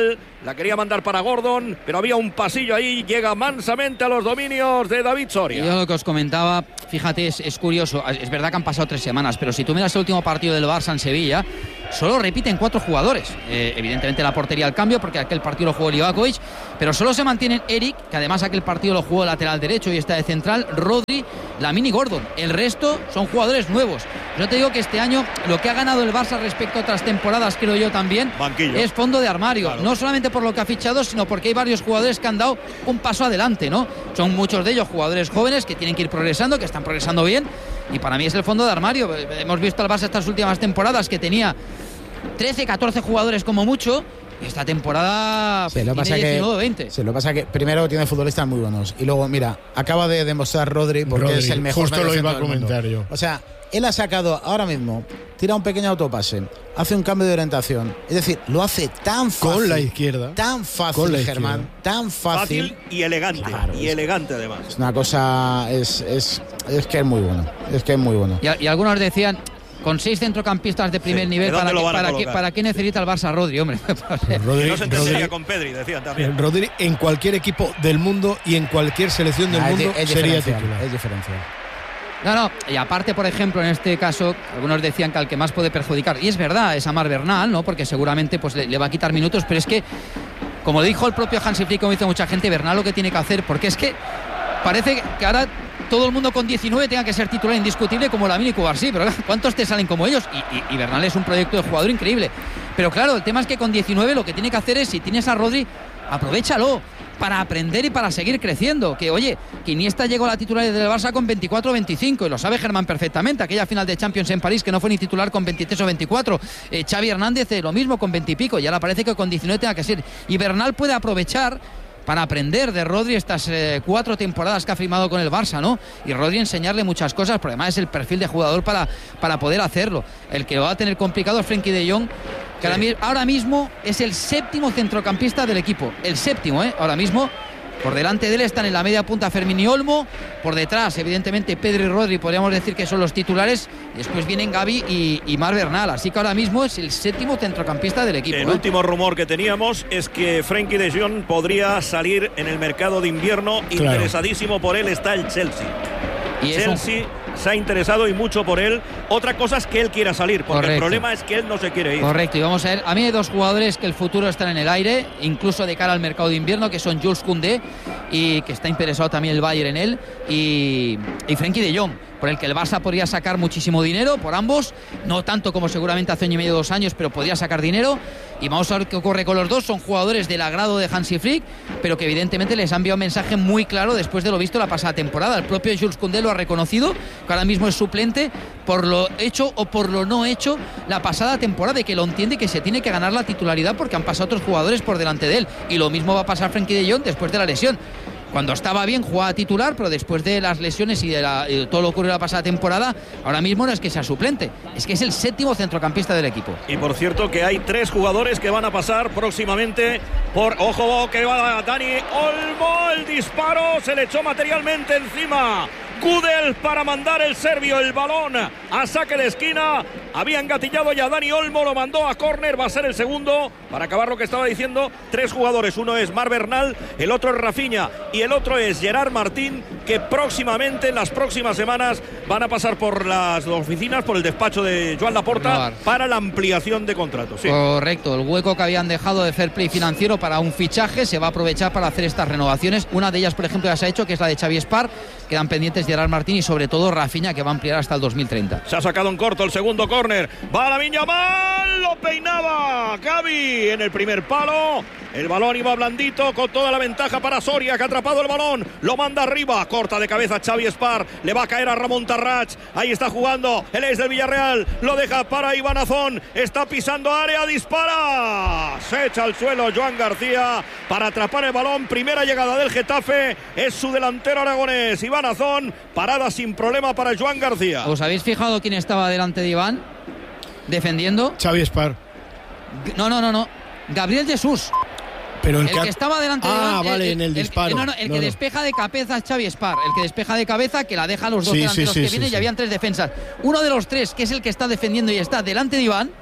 la quería mandar para Gordon, pero había un pasillo ahí, llega mansamente a los dominios de David Soria. Y yo lo que os comentaba, fíjate, es, es curioso, es verdad que han pasado tres semanas, pero si tú miras el último partido del Barça en Sevilla, solo repiten cuatro jugadores. Eh, evidentemente la portería al cambio, porque aquel partido lo jugó Livakovic, pero solo se mantienen Eric, que además aquel partido lo jugó lateral derecho y está de central, Rodri, Lamine y Gordon. El resto son jugadores nuevos. Yo te digo que este año lo que ha ganado el Barça respecto a otras temporadas, creo yo también, banquillo, es fondo de armario. Claro. No solamente por lo que ha fichado, sino porque hay varios jugadores que han dado un paso adelante, ¿no? Son muchos de ellos jugadores jóvenes que tienen que ir progresando, que están progresando bien, y para mí es el fondo de armario. Hemos visto al Barça estas últimas temporadas que tenía trece, catorce jugadores como mucho. Esta temporada se lo tiene pasa diecinueve, que, veinte. Se lo pasa que primero tiene futbolistas muy buenos y luego, mira, acaba de demostrar Rodri porque Rodri, es el mejor. Justo lo iba a del mundo. comentar yo. O sea, él ha sacado ahora mismo, tira un pequeño autopase, hace un cambio de orientación. Es decir, lo hace tan fácil. Con la izquierda. Tan fácil, Germán. Tan fácil. Fácil y elegante. Claro, y es, elegante además. Es una cosa. Es, es, es que es muy bueno. Es que es muy bueno. Y, y algunos decían, con seis centrocampistas de primer Sí, nivel, ¿de ¿para dónde qué, lo van a para, qué, colocar? ¿para qué necesita el Barça Rodri, hombre? Rodri, Que no se entendería Rodri, con Pedri, decían también. Rodri en cualquier equipo del mundo y en cualquier selección del Ah, mundo es, es sería diferencial, titular. es diferencial. No, no, y aparte, por ejemplo, en este caso, algunos decían que al que más puede perjudicar, y es verdad, es Amar Bernal, ¿no? Porque seguramente pues le, le va a quitar minutos, pero es que, como dijo el propio Hansi Flick, como dice mucha gente, Bernal lo que tiene que hacer, porque es que parece que ahora todo el mundo con diecinueve tenga que ser titular indiscutible como Lamine y Cubarsí, pero ¿cuántos te salen como ellos? Y, y, y Bernal es un proyecto de jugador increíble. Pero claro, el tema es que con diecinueve lo que tiene que hacer es, si tienes a Rodri, aprovéchalo para aprender y para seguir creciendo. Que oye, que Iniesta llegó a la titularidad del Barça con veinticuatro o veinticinco, y lo sabe Germán perfectamente. Aquella final de Champions en París que no fue ni titular con veintitrés o veinticuatro. Eh, Xavi Hernández eh, lo mismo con veinte y pico, y ahora parece que con diecinueve tenga que ser. Y Bernal puede aprovechar para aprender de Rodri estas eh, cuatro temporadas que ha firmado con el Barça, ¿no? Y Rodri enseñarle muchas cosas, porque además es el perfil de jugador para, para poder hacerlo. El que lo va a tener complicado es Frenkie de Jong, que ahora, ahora mismo es el séptimo centrocampista del equipo. El séptimo, ¿eh? Ahora mismo. Por delante de él están en la media punta Fermín y Olmo. Por detrás, evidentemente, Pedri y Rodri, podríamos decir que son los titulares. Después vienen Gavi y, y Mar Bernal. Así que ahora mismo es el séptimo centrocampista del equipo. El ¿eh? último rumor que teníamos es que Frenkie de Jong podría salir en el mercado de invierno. Claro. Interesadísimo por él está el Chelsea. Y Chelsea eso... se ha interesado y mucho por él. Otra cosa es que él quiera salir, porque Correcto. El problema es que él no se quiere ir. Correcto, y vamos a ver, a mí hay dos jugadores que el futuro están en el aire, incluso de cara al mercado de invierno, que son Jules Koundé, y que está interesado también el Bayern en él, y, y Frenkie de Jong, por el que el Barça podría sacar muchísimo dinero por ambos, no tanto como seguramente hace año y medio, dos años, pero podría sacar dinero. Y vamos a ver qué ocurre con los dos. Son jugadores del agrado de Hansi Flick, pero que evidentemente les han enviado un mensaje muy claro después de lo visto la pasada temporada. El propio Jules Koundé lo ha reconocido, que ahora mismo es suplente por lo hecho o por lo no hecho la pasada temporada, y que lo entiende y que se tiene que ganar la titularidad porque han pasado otros jugadores por delante de él. Y lo mismo va a pasar Frenkie de Jong después de la lesión. Cuando estaba bien jugaba titular, pero después de las lesiones y de, la, y de todo lo ocurrido la pasada temporada, ahora mismo no es que sea suplente, es que es el séptimo centrocampista del equipo. Y por cierto que hay tres jugadores que van a pasar próximamente por... Ojo, que va Dani Olmo, el disparo, se le echó materialmente encima Gudel para mandar el serbio el balón a saque de esquina. Había engatillado ya Dani Olmo, lo mandó a córner, va a ser el segundo. Para acabar lo que estaba diciendo, tres jugadores, uno es Mar Bernal, el otro es Rafinha y el otro es Gerard Martín, que próximamente, en las próximas semanas, van a pasar por las oficinas, por el despacho de Joan Laporta, para la ampliación de contratos. Sí. Correcto, el hueco que habían dejado de fair play financiero para un fichaje se va a aprovechar para hacer estas renovaciones. Una de ellas, por ejemplo, ya se ha hecho, que es la de Xavi Espar. Quedan pendientes Gerard Martín y sobre todo Rafinha, que va a ampliar hasta el dos mil treinta. Se ha sacado en corto el segundo córner. Va Lamine Yamal, lo peinaba Gavi en el primer palo. El balón iba blandito, con toda la ventaja para Soria, que ha atrapado el balón, lo manda arriba, corta de cabeza Xavi Espar, le va a caer a Ramón Tarrach. Ahí está jugando el ex del Villarreal, lo deja para Iván Azón, está pisando área, dispara, se echa al suelo Joan García para atrapar el balón. Primera llegada del Getafe, es su delantero aragonés Iván Azón, parada sin problema para Joan García. ¿Os habéis fijado quién estaba delante de Iván defendiendo? Xavi Espar. No, no, no, no. Gabriel Jesús. Pero el, el que, que estaba delante de Ah, Iván, vale, el, en el, el disparo. El, no, no, el no, que no. despeja de cabeza es Xavi Espar. El que despeja de cabeza, que la deja a los dos sí, delanteros sí, sí, que sí, vienen, sí. y habían tres defensas. Uno de los tres, que es el que está defendiendo y está delante de Iván,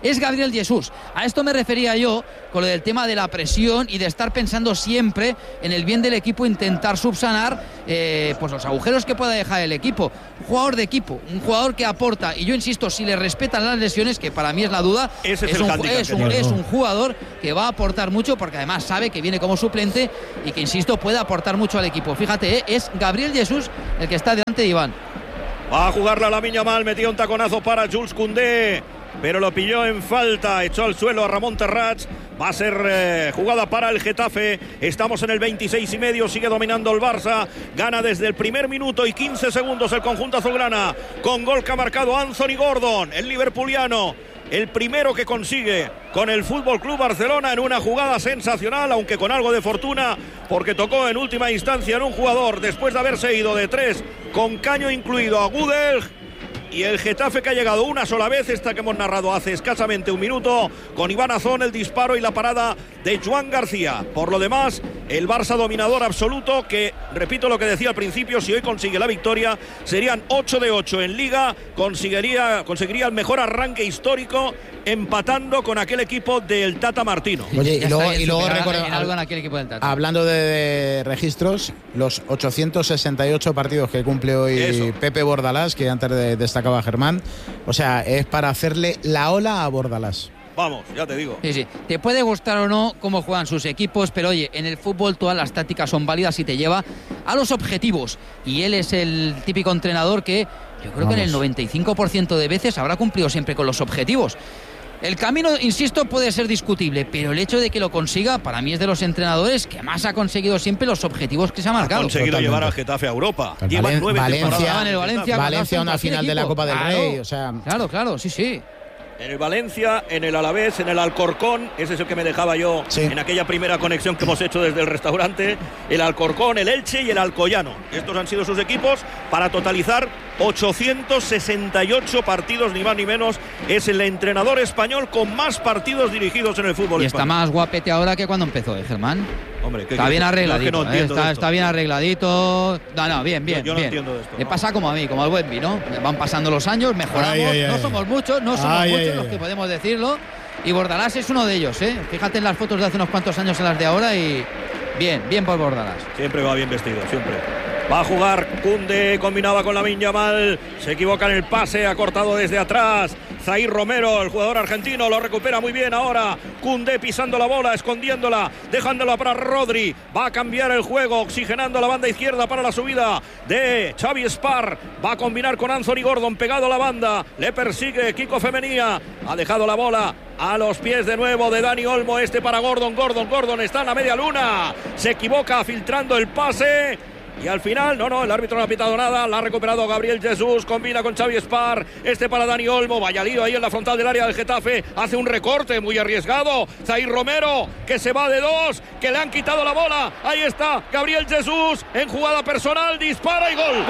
es Gabriel Jesús. A esto me refería yo con lo del tema de la presión y de estar pensando siempre en el bien del equipo, intentar subsanar eh, pues los agujeros que pueda dejar el equipo. Un jugador de equipo, un jugador que aporta, y yo insisto, si le respetan las lesiones, que para mí es la duda, Ese es, es, el un, handicap es, que un, tiene. es un jugador que va a aportar mucho, porque además sabe que viene como suplente y que, insisto, puede aportar mucho al equipo. Fíjate, eh, es Gabriel Jesús el que está delante de Iván. Va a jugarla Lamine Yamal, metió un taconazo para Jules Koundé, pero lo pilló en falta, echó al suelo a Ramón Terrats. Va a ser eh, jugada para el Getafe. Estamos en el veintiséis y medio, sigue dominando el Barça. Gana desde el primer minuto y quince segundos el conjunto azulgrana, con gol que ha marcado Anthony Gordon, el liverpuliano. El primero que consigue con el Fútbol Club Barcelona en una jugada sensacional, aunque con algo de fortuna, porque tocó en última instancia en un jugador después de haberse ido de tres, con caño incluido, a Gudel. Y el Getafe, que ha llegado una sola vez, esta que hemos narrado hace escasamente un minuto, con Iván Azón, el disparo y la parada de Joan García. Por lo demás, el Barça dominador absoluto, que, repito lo que decía al principio, si hoy consigue la victoria, serían ocho de ocho en Liga, conseguiría, conseguiría el mejor arranque histórico, empatando con aquel equipo del Tata Martino. Oye, y luego, y luego recuerda, algo en aquel equipo del Tata. Hablando de, de registros, los ochocientos sesenta y ocho partidos que cumple hoy Eso. Pepe Bordalás, que antes de, destacaba Germán, o sea, es para hacerle la ola a Bordalás. Vamos, ya te digo. Sí, sí. Te puede gustar o no cómo juegan sus equipos, pero oye, en el fútbol todas las tácticas son válidas y te lleva a los objetivos. Y él es el típico entrenador que yo creo Vamos. que en el noventa y cinco por ciento de veces habrá cumplido siempre con los objetivos. El camino, insisto, puede ser discutible, pero el hecho de que lo consiga, para mí es de los entrenadores que más ha conseguido siempre los objetivos que se ha Ha marcado. conseguido Totalmente. llevar al Getafe a Europa. El Lleva Valen- nueve Valencia, temporadas. en el Valencia, Valencia, contra una cualquier final de la equipo. Copa del Claro. Rey, o sea, Claro, claro, sí, sí. En el Valencia, en el Alavés, en el Alcorcón, ese es el que me dejaba yo Sí. en aquella primera conexión que hemos hecho desde el restaurante, el Alcorcón, el Elche y el Alcoyano. Estos han sido sus equipos para totalizar ochocientos sesenta y ocho partidos, ni más ni menos. Es el entrenador español con más partidos dirigidos en el fútbol Y está español. más guapete ahora que cuando empezó, ¿eh, Germán? Hombre, ¿qué Está bien quieres? arregladito, Yo es que no ¿eh? entiendo está, de está esto. bien arregladito. No, no, bien, bien, Yo- yo no bien. entiendo de esto, Le no. pasa como a mí, como al buen vino. Van pasando los años, mejoramos. Ay, ay, no ay. somos muchos, no somos Ay, muchos ay, los ay. que podemos decirlo. Y Bordalás es uno de ellos, ¿eh? Fíjate en las fotos de hace unos cuantos años en las de ahora y bien, bien por Bordalás. Siempre va bien vestido, siempre. Va a jugar Koundé, combinaba con Lamine Yamal, se equivoca en el pase, ha cortado desde atrás. Zair Romero, el jugador argentino, lo recupera muy bien ahora. Koundé pisando la bola, escondiéndola, dejándola para Rodri. Va a cambiar el juego, oxigenando la banda izquierda para la subida de Xavi Spar. Va a combinar con Anthony Gordon, pegado a la banda. Le persigue Kiko Femenía. Ha dejado la bola a los pies de nuevo de Dani Olmo. Este para Gordon, Gordon, Gordon está en la media luna. Se equivoca filtrando el pase. Y al final, no, no, el árbitro no ha pitado nada. La ha recuperado Gabriel Jesús. Combina con Xavi Spar. Este para Dani Olmo. Vaya lío ahí en la frontal del área del Getafe. Hace un recorte muy arriesgado. Zair Romero, que se va de dos. Que le han quitado la bola. Ahí está Gabriel Jesús en jugada personal. Dispara y gol. Gol, gol,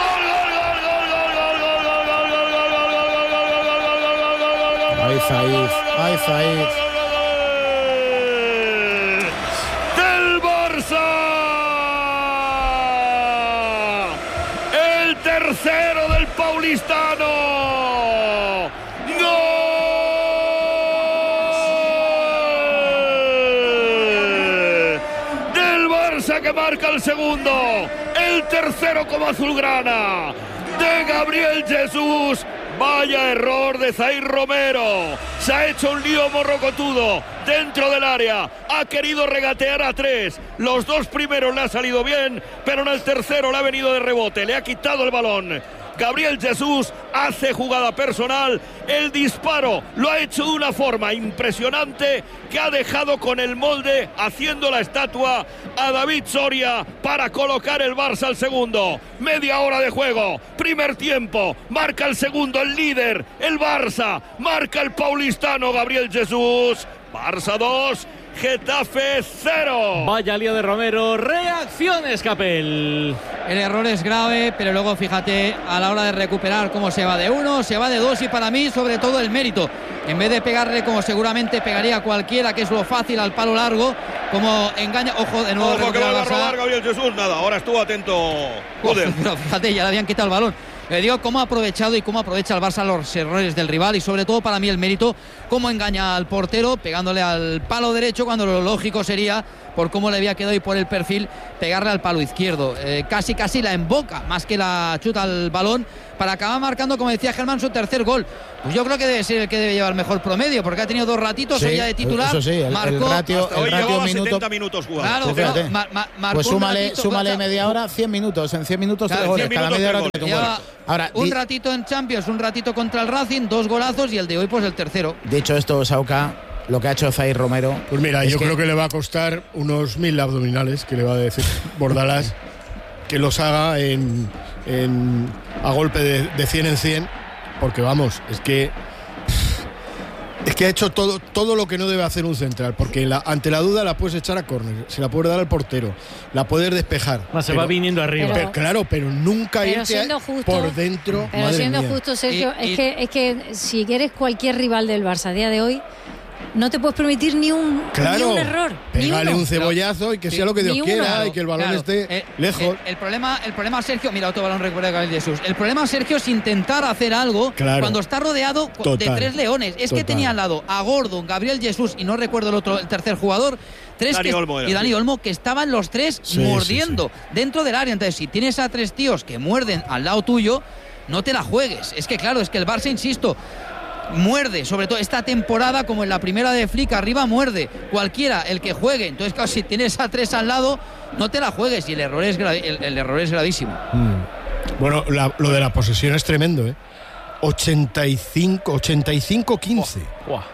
gol, gol, gol, gol, gol, gol, gol, gol, gol, gol, gol, gol, gol, gol, gol, Ay, Zaid, ay, Zaid. del Barça. El tercero del paulistano. ¡Gol! Del Barça, que marca el segundo. El tercero como azulgrana. De Gabriel Jesús. Vaya error de Zair Romero. Se ha hecho un lío morrocotudo dentro del área. Ha querido regatear a tres. Los dos primeros le ha salido bien, pero en el tercero le ha venido de rebote. Le ha quitado el balón. Gabriel Jesús hace jugada personal. El disparo lo ha hecho de una forma impresionante, que ha dejado con el molde, haciendo la estatua, a David Soria para colocar el Barça al segundo. Media hora de juego, primer tiempo, marca el segundo el líder, el Barça, marca el paulistano Gabriel Jesús. Barça dos, Getafe cero. Vaya lío de Romero. Reacciones, Capel. El error es grave, pero luego fíjate a la hora de recuperar cómo se va de uno, se va de dos, y para mí sobre todo el mérito. En vez de pegarle como seguramente pegaría cualquiera, que es lo fácil, al palo largo, como engaña. Ojo, de nuevo. Ojo que recupera va a el Barça. robar Gabriel Jesús. Nada, ahora estuvo atento Gudel. Pero fíjate, ya le habían quitado el balón. Le digo cómo ha aprovechado y cómo aprovecha el Barça los errores del rival, y sobre todo para mí el mérito, cómo engaña al portero pegándole al palo derecho cuando lo lógico sería, por cómo le había quedado y por el perfil, pegarle al palo izquierdo. Eh, casi casi la emboca más que la chuta al balón para acabar marcando, como decía Germán, su tercer gol. Pues yo creo que debe ser el que debe llevar mejor promedio, porque ha tenido dos ratitos sí, ella de titular. Eso sí, el, marcó, el ratio, hasta el hoy ratio llevaba minuto, setenta minutos jugando. Claro, pero ma, ma, marcó pues súmale, ratito, súmale contra, media hora, cien minutos. En cien minutos claro, tres goles. cien Cada minutos, media hora tres te mete un Lleva gol. Ahora, un di, ratito en Champions, un ratito contra el Racing, dos golazos, y el de hoy pues el tercero. dicho esto, Sauca, lo que ha hecho Zaire Romero. Pues mira, es yo que creo que le va a costar unos mil abdominales, que le va a decir Bordalás, que los haga en, en a golpe de, de cien en cien, porque vamos, es que es que ha hecho todo, todo lo que no debe hacer un central, porque la, ante la duda la puedes echar a córner, se la puedes dar al portero, la puedes despejar. No, se va viniendo arriba. Pero, pero, claro, pero nunca pero irte a, justo, por dentro. Pero madre siendo mía. justo, Sergio, Y- y- es, que, es que si eres cualquier rival del Barça a día de hoy, no te puedes permitir ni un, Claro, ni un error. Ni pégale uno. un cebollazo y que Sí, sea lo que Dios ni quiera uno. y que el balón Claro, esté eh, lejos. eh, el, problema, el problema, Sergio, mira, otro balón recupera de Gabriel Jesús. El problema, Sergio, es intentar hacer algo Claro. cuando está rodeado cu- de Total. tres leones. Es que Total. tenía al lado a Gordon, Gabriel Jesús y no recuerdo el otro, el tercer jugador. Tres Dani que- Olmo era, y Dani sí. Olmo, que estaban los tres Sí, mordiendo sí, dentro del área. Entonces, si tienes a tres tíos que muerden al lado tuyo, no te la juegues. Es que, claro, es que el Barça, insisto, muerde, sobre todo esta temporada, como en la primera de Flick, arriba muerde cualquiera, el que juegue. Entonces, claro, si tienes a tres al lado, no te la juegues, y el error es, gra- el, el error es gravísimo. Mm. Bueno, la- lo de la posesión es tremendo, ¿eh? ochenta y cinco, ochenta y cinco quince.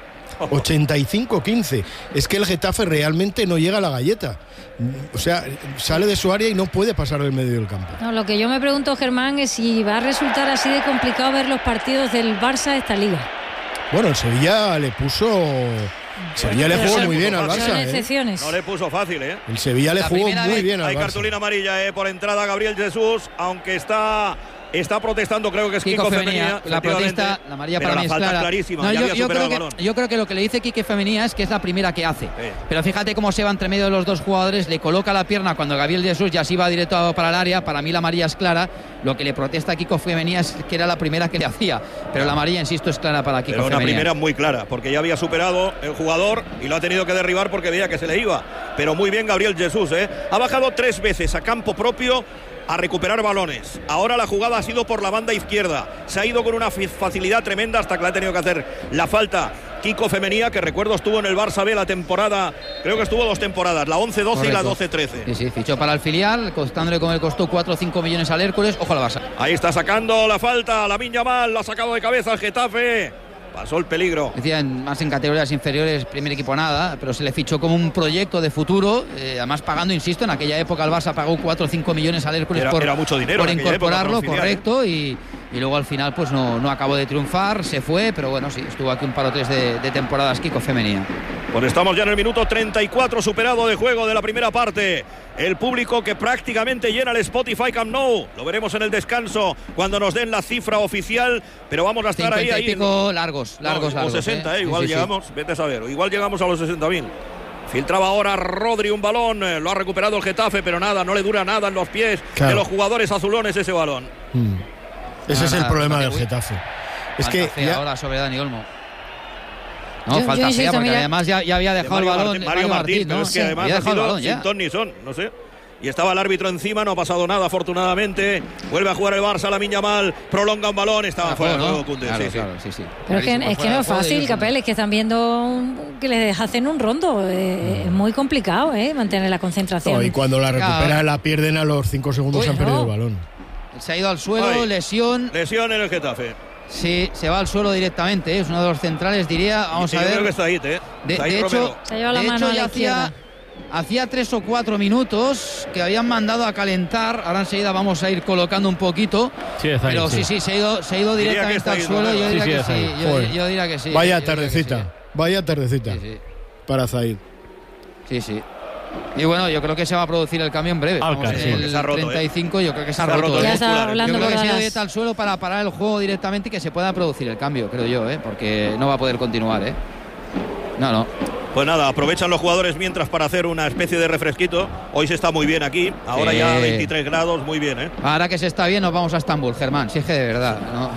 ochenta y cinco quince. Es que el Getafe realmente no llega a la galleta. O sea, sale de su área y no puede pasar del medio del campo. No, lo que yo me pregunto, Germán, es si va a resultar así de complicado ver los partidos del Barça esta liga. Bueno, el Sevilla le puso. Sevilla le pero jugó son- muy bien al son Barça, ¿eh? excepciones. No le puso fácil, ¿eh? El Sevilla le La jugó primera muy vez bien al Hay Barça. cartulina amarilla, ¿eh? Por entrada Gabriel Jesús, aunque está Está protestando, creo que es Kiko Kiko Femenía, Femenía. la protesta, la amarilla pero para la mí es falta clara. clarísima, No, ya yo, había yo superado creo el balón. que, yo creo que lo que le dice Quique Femenía es que es la primera que hace. Sí. Pero fíjate cómo se va entre medio de los dos jugadores, le coloca la pierna cuando Gabriel Jesús ya se iba directo para el área. Para mí la amarilla es clara. Lo que le protesta a Kiko Femenía es que era la primera que le hacía. Pero la amarilla, insisto, es clara para Kiko Pero una Femenía. primera muy clara, porque ya había superado el jugador y lo ha tenido que derribar porque veía que se le iba. Pero muy bien Gabriel Jesús, ¿eh? Ha bajado tres veces a campo propio a recuperar balones. Ahora la jugada ha sido por la banda izquierda. Se ha ido con una facilidad tremenda hasta que le ha tenido que hacer la falta Kiko Femenía, que recuerdo estuvo en el Barça B la temporada, creo que estuvo dos temporadas, la once doce y la doce trece. Sí, sí, fichó para el filial, costándole como le costó cuatro o cinco millones al Hércules. Ojo al Barça. Ahí está sacando la falta, Lamine Yamal, la ha sacado de cabeza el Getafe. Pasó el peligro. Decía, más en categorías inferiores, primer equipo nada, pero se le fichó como un proyecto de futuro, eh, además pagando, insisto, en aquella época el Barça pagó cuatro o cinco millones al Hércules Era- por, era mucho dinero por en aquella época incorporarlo, para un filial, correcto, y, y luego al final pues no, no acabó de triunfar, se fue, pero bueno, sí, estuvo aquí un par o tres de, de temporadas Kiko Femenía. Pues estamos ya en el minuto treinta y cuatro superado de juego de la primera parte. El público que prácticamente llena el Spotify Camp Nou. Lo veremos en el descanso cuando nos den la cifra oficial, pero vamos a estar ahí. cincuenta y ahí pico largos, No, largos, o largos. sesenta, ¿eh? eh, igual Sí, sí, sí. llegamos, vete a saber, igual llegamos a los sesenta mil. Filtraba ahora Rodri un balón, eh, lo ha recuperado el Getafe, pero nada, no le dura nada en los pies Claro. de los jugadores azulones ese balón. Mm. Ese Nada, es el nada, problema falta del que- Getafe. Es Falta que fea ya- ahora sobre Dani Olmo. No, Yo- falta yo insisto, fea, porque mira- además ya, ya había De dejado el Mario balón. Martín, Mario Martín, ¿no? pero es que Sí, además había ha dejado el sido balón ya. sin ton ni son, no sé. Y estaba el árbitro encima, no ha pasado nada afortunadamente. Vuelve a jugar el Barça, Lamine Yamal, prolonga un balón, estaba Ah, fuera de ¿no? juego Koundé, Claro, sí, sí. claro, sí, sí. Pero es que, Clarísimo, es que fuera no de es juego, fácil, y- Capel, es que están viendo un- que les hacen un rondo. eh, Es muy complicado, ¿eh? Mantener la concentración. No, y cuando la Claro. recuperan la pierden a los cinco segundos, Uy, se han perdido no. el balón. Se ha ido al suelo, Ay. lesión. Lesión en el Getafe. Sí, se va al suelo directamente. ¿eh? Es uno de los centrales, diría. Vamos Y a yo ver. creo que está ahí, ¿eh? De, Está ahí de Romero. hecho, Se ha llevado la de mano hecho, a la ya hacía, izquierda. hacía tres o cuatro minutos que habían mandado a calentar. Ahora enseguida vamos a ir colocando un poquito. Sí, está ahí, pero sí. sí, sí, se ha ido, se ha ido Diría que directamente está al ahí, suelo. Romero. Yo diría Sí, sí, que está sí. ahí. Yo, Joder. yo diría que sí. Vaya yo diría que sí. tardecita, vaya tardecita Sí, sí. para Zaid. Sí, sí. Y bueno, yo creo que se va a producir el cambio en breve. Alca, Vamos, sí. en el Se ha roto, treinta y cinco, yo creo que se ha Se ha roto. roto ¿eh? el Ya está muscular, ¿eh? Yo hablando creo que con se ha ido las- directo al suelo para parar el juego directamente y que se pueda producir el cambio, creo yo, ¿eh? Porque no va a poder continuar, ¿eh? No, no. Pues nada, aprovechan los jugadores mientras para hacer una especie de refresquito. Hoy se está muy bien aquí, ahora Sí. ya veintitrés grados, muy bien, ¿eh? Ahora que se está bien, nos vamos a Estambul, Germán. Si es que de verdad, ¿no?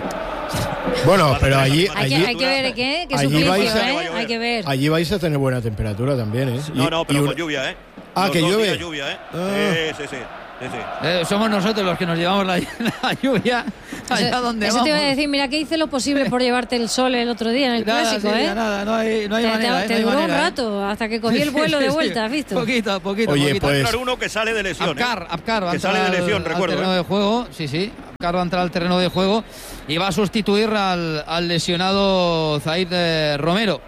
Bueno, pero allí, Hay que, allí, hay que ver qué, qué allí suplicio, vais a- ¿eh? Hay que ver. allí vais a tener buena temperatura también, ¿eh? No, Y- no, pero y con un- lluvia, ¿eh? Ah, Los que dos llueve. días lluvia, ¿eh? Ah. Sí, sí, sí. sí, sí. Eh, somos nosotros los que nos llevamos la, la lluvia allá Eso, donde eso vamos. te iba a decir, mira que hice lo posible por llevarte el sol el otro día en el Nada, clásico, sí, ¿eh? nada, no hay, no hay te manera. te- eh, te no hay duró manera, un eh. rato hasta que cogí el vuelo de vuelta, ¿has visto? Poquito, poquito, Oye, poquito. pues- Claro, uno que sale de lesión, Abkar, ¿eh? Abkar va a Que entrar sale de al- lesión, al recuerdo, terreno ¿eh? de juego, sí, sí. Abkar va a entrar al terreno de juego y va a sustituir al, al lesionado Zaid eh, Romero.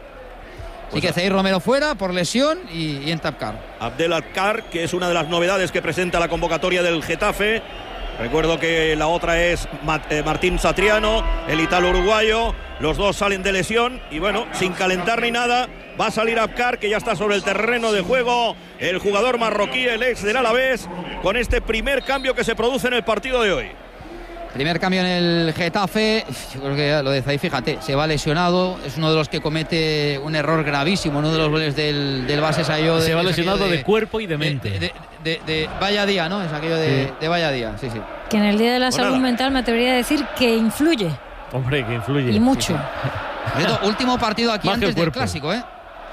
Así Pues que Zaid Romero fuera por lesión y, y entra Abkar. Abdel Abkar, que es una de las novedades que presenta la convocatoria del Getafe. Recuerdo que la otra es Ma- eh, Martín Satriano, el italo uruguayo. Los dos salen de lesión y bueno, sin calentar ni nada, va a salir Abkar, que ya está sobre el terreno de juego. El jugador marroquí, el ex del Alavés, con este primer cambio que se produce en el partido de hoy. Primer cambio en el Getafe. Yo creo que ya lo de Zaid, fíjate, se va lesionado. Es uno de los que comete un error gravísimo. Uno de los goles del, del base Sayo. Se va es lesionado aquello de, cuerpo y de de- mente. De, de- de- de vaya día, ¿no? Es aquello de, Sí. de vaya día, sí, sí. Que en el Día de la Pues Salud nada. Mental me atrevería a decir que influye, Hombre, que influye. y mucho. Por cierto, último partido aquí Más que antes el del cuerpo. clásico, ¿eh?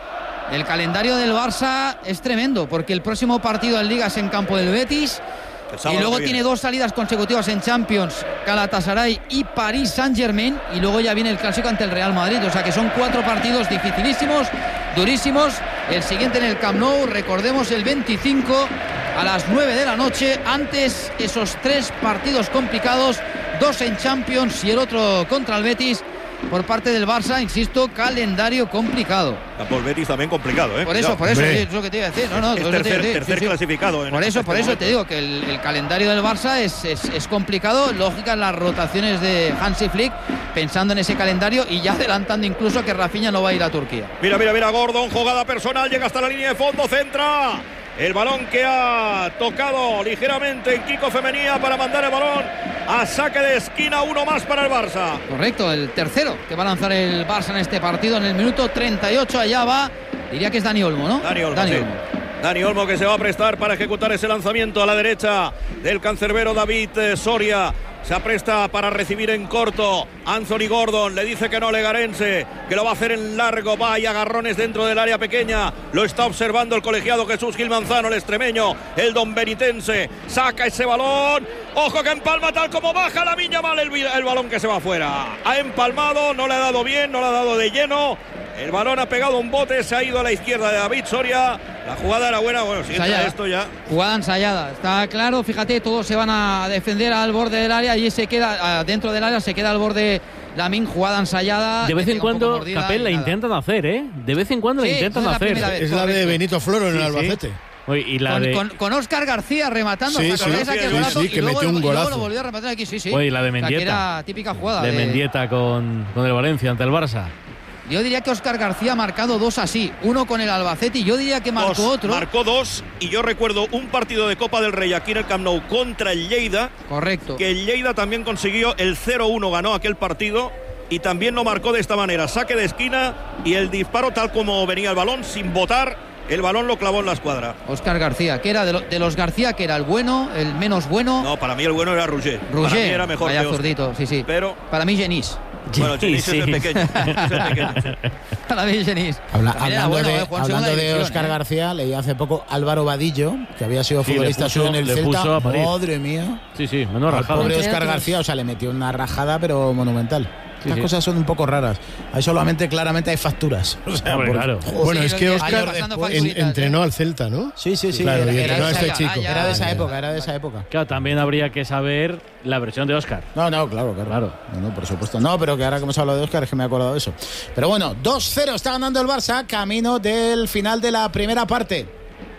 El calendario del Barça es tremendo, porque el próximo partido en Liga es en campo del Betis. El Y sábado luego que tiene viene. dos salidas consecutivas en Champions, Galatasaray y París Saint-Germain, y luego ya viene el clásico ante el Real Madrid. O sea que son cuatro partidos dificilísimos, durísimos. El siguiente en el Camp Nou, recordemos, el veinticinco a las nueve de la noche. Antes esos tres partidos complicados, dos en Champions y el otro contra el Betis. Por parte del Barça, insisto, calendario complicado. Por Betis también complicado, ¿eh? Por eso, Cuidado. por eso, Hombre. es lo que te iba a decir. No, no, Es por eso te tercer, iba a decir, tercer sí, sí. clasificado. En Por eso, este por eso momento. te digo que el, el calendario del Barça es, es, es complicado. Lógicas las rotaciones de Hansi Flick, pensando en ese calendario y ya adelantando incluso que Rafinha no va a ir a Turquía. Mira, mira, mira, Gordon, jugada personal, llega hasta la línea de fondo, centra. El balón que ha tocado ligeramente en Kiko Femenía para mandar el balón a saque de esquina, uno más para el Barça. Correcto, el tercero que va a lanzar el Barça en este partido en el minuto treinta y ocho. Allá va, diría que es Dani Olmo, ¿no? Dani Olmo, sí. Dani Olmo, que se va a prestar para ejecutar ese lanzamiento a la derecha del cancerbero David eh, Soria. Se apresta para recibir en corto. Anthony Gordon le dice que no, Legarense, que lo va a hacer en largo. Va y agarrones dentro del área pequeña. Lo está observando el colegiado Jesús Gil Manzano, el extremeño, el don benitense. Saca ese balón. Ojo que empalma tal como baja la Viña Mal el, el balón que se va afuera. Ha empalmado, no le ha dado bien, no le ha dado de lleno. El balón ha pegado un bote, se ha ido a la izquierda de David Soria. La jugada era buena, bueno, si entra Ensayada. esto ya. Jugada ensayada, está claro, fíjate, todos se van a defender al borde del área y se queda, dentro del área se queda al borde Lamine, jugada ensayada. De vez le en pega un poco cuando, mordida Capel, y la nada. intentan hacer, ¿eh? De vez en cuando Sí, la intentan no es la hacer. primera vez. Es la de correcto. Benito Floro en Sí, el sí. Albacete. Oye, y la Con, de, con, con Óscar García rematando, Sí, ¿os sí, acordáis aquel sí, golazo? sí, Y que luego- metió un y luego golazo. lo volvió a rematar aquí, sí, sí. Oye, la de O sea, que Mendieta. era típica jugada. de de- Mendieta con, con el Valencia ante el Barça. Yo diría que Óscar García ha marcado dos así, uno con el Albacete y yo diría que marcó Dos, otro. Marcó dos y yo recuerdo un partido de Copa del Rey aquí en el Camp Nou contra el Lleida, Correcto. que el Lleida también consiguió el cero uno, ganó aquel partido y también lo marcó de esta manera, saque de esquina y el disparo tal como venía el balón sin botar, el balón lo clavó en la escuadra. Óscar García, que era de, lo- de los García, que era el bueno, el menos bueno. No, para mí el bueno era Rouget. Para mí Rouget, era mejor vaya que Óscar. zurdito, sí, sí. Pero, Para mí Genís. bueno, Genís Sí, es el sí. pequeño. Es el pequeño, sí. Para mí Genís. Habla- También era hablando bueno, de, eh, jugó en hablando segunda de división, Óscar eh. García, leí hace poco Álvaro Vadillo, que había sido Sí, le futbolista puso- suyo en el le Celta. puso a parir. Madre mía. Sí, sí, menos Al rajado. pobre Entre Óscar otros. García, o sea, le metió una rajada, pero monumental. Sí, Estas sí. cosas son un poco raras. Ahí solamente, claramente, hay facturas. O sea, Hombre, por- claro. joder. Bueno, Sí, es lo que que- Óscar años pasando en- facturitas, entrenó ¿eh? al Celta, ¿no? Sí, sí, sí. Claro, era, y era entrenó a de este esa- chico. era de esa Ah, época, era de esa época. Claro, también habría que saber la versión de Óscar. No, no, claro, claro. Claro. No, no, por supuesto. No, pero que ahora que hemos hablado de Óscar es que me he acordado de eso. Pero bueno, dos cero está ganando el Barça, camino del final de la primera parte.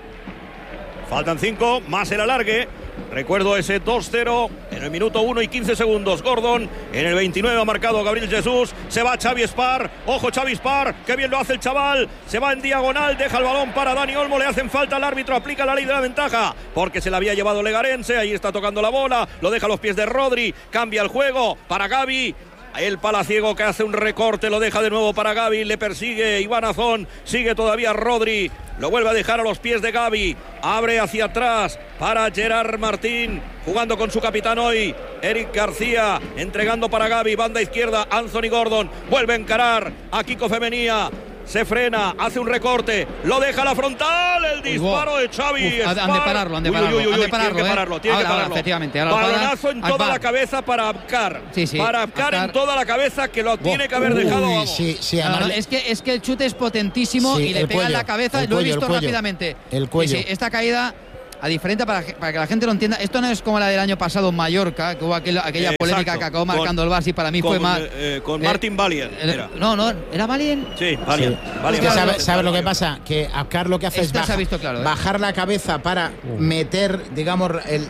Faltan cinco, más el alargue. Recuerdo ese dos cero en el minuto uno y quince segundos. Gordon en el veintinueve ha marcado Gabriel Jesús. Se va Xavi Spar. Ojo Xavi Spar. Qué bien lo hace el chaval. Se va en diagonal. Deja el balón para Dani Olmo. Le hacen falta al árbitro. Aplica la ley de la ventaja. Porque se la había llevado Legarense. Ahí está tocando la bola. Lo deja a los pies de Rodri. Cambia el juego para Gavi. El palaciego que hace un recorte, lo deja de nuevo para Gavi, le persigue Iván Azón, sigue todavía Rodri, lo vuelve a dejar a los pies de Gavi, abre hacia atrás para Gerard Martín, jugando con su capitán hoy, Eric García, entregando para Gavi, banda izquierda, Anthony Gordon, vuelve a encarar a Kiko Femenía. Se frena, hace un recorte, lo deja a la frontal, el disparo de Xavi. Uf, han de pararlo, han de pararlo, uy, uy, uy, han de pararlo, tiene que eh. pararlo, tiene ahora, que pararlo. Ahora, efectivamente, ahora balonazo en toda Akbar. la cabeza para Abkar. Sí, sí, para Abkar en toda la cabeza, que lo Uf. tiene que haber Uy, dejado. Vamos. Sí, sí, No, no, además- es, que, es que el chute es potentísimo Sí, y le el pega en cuello, la cabeza, el lo he cuello, visto el cuello. rápidamente. El cuello. Sí, sí, esta caída, a diferente para, para que la gente lo entienda, esto no es como la del año pasado en Mallorca, que hubo aquel- aquella Eh, polémica exacto. que acabó Con- marcando el Barça y para mí con, fue más. eh, eh, con eh, Martin Valiant. eh, era. No, no, ¿era Valiant? Sí, Valiant. Sí. Valiant, Es que Valiant. sabe- ¿Sabes lo que pasa? Que Abkar lo que hace Esta es se ha baja- visto claro, ¿eh? bajar la cabeza para meter, digamos, el,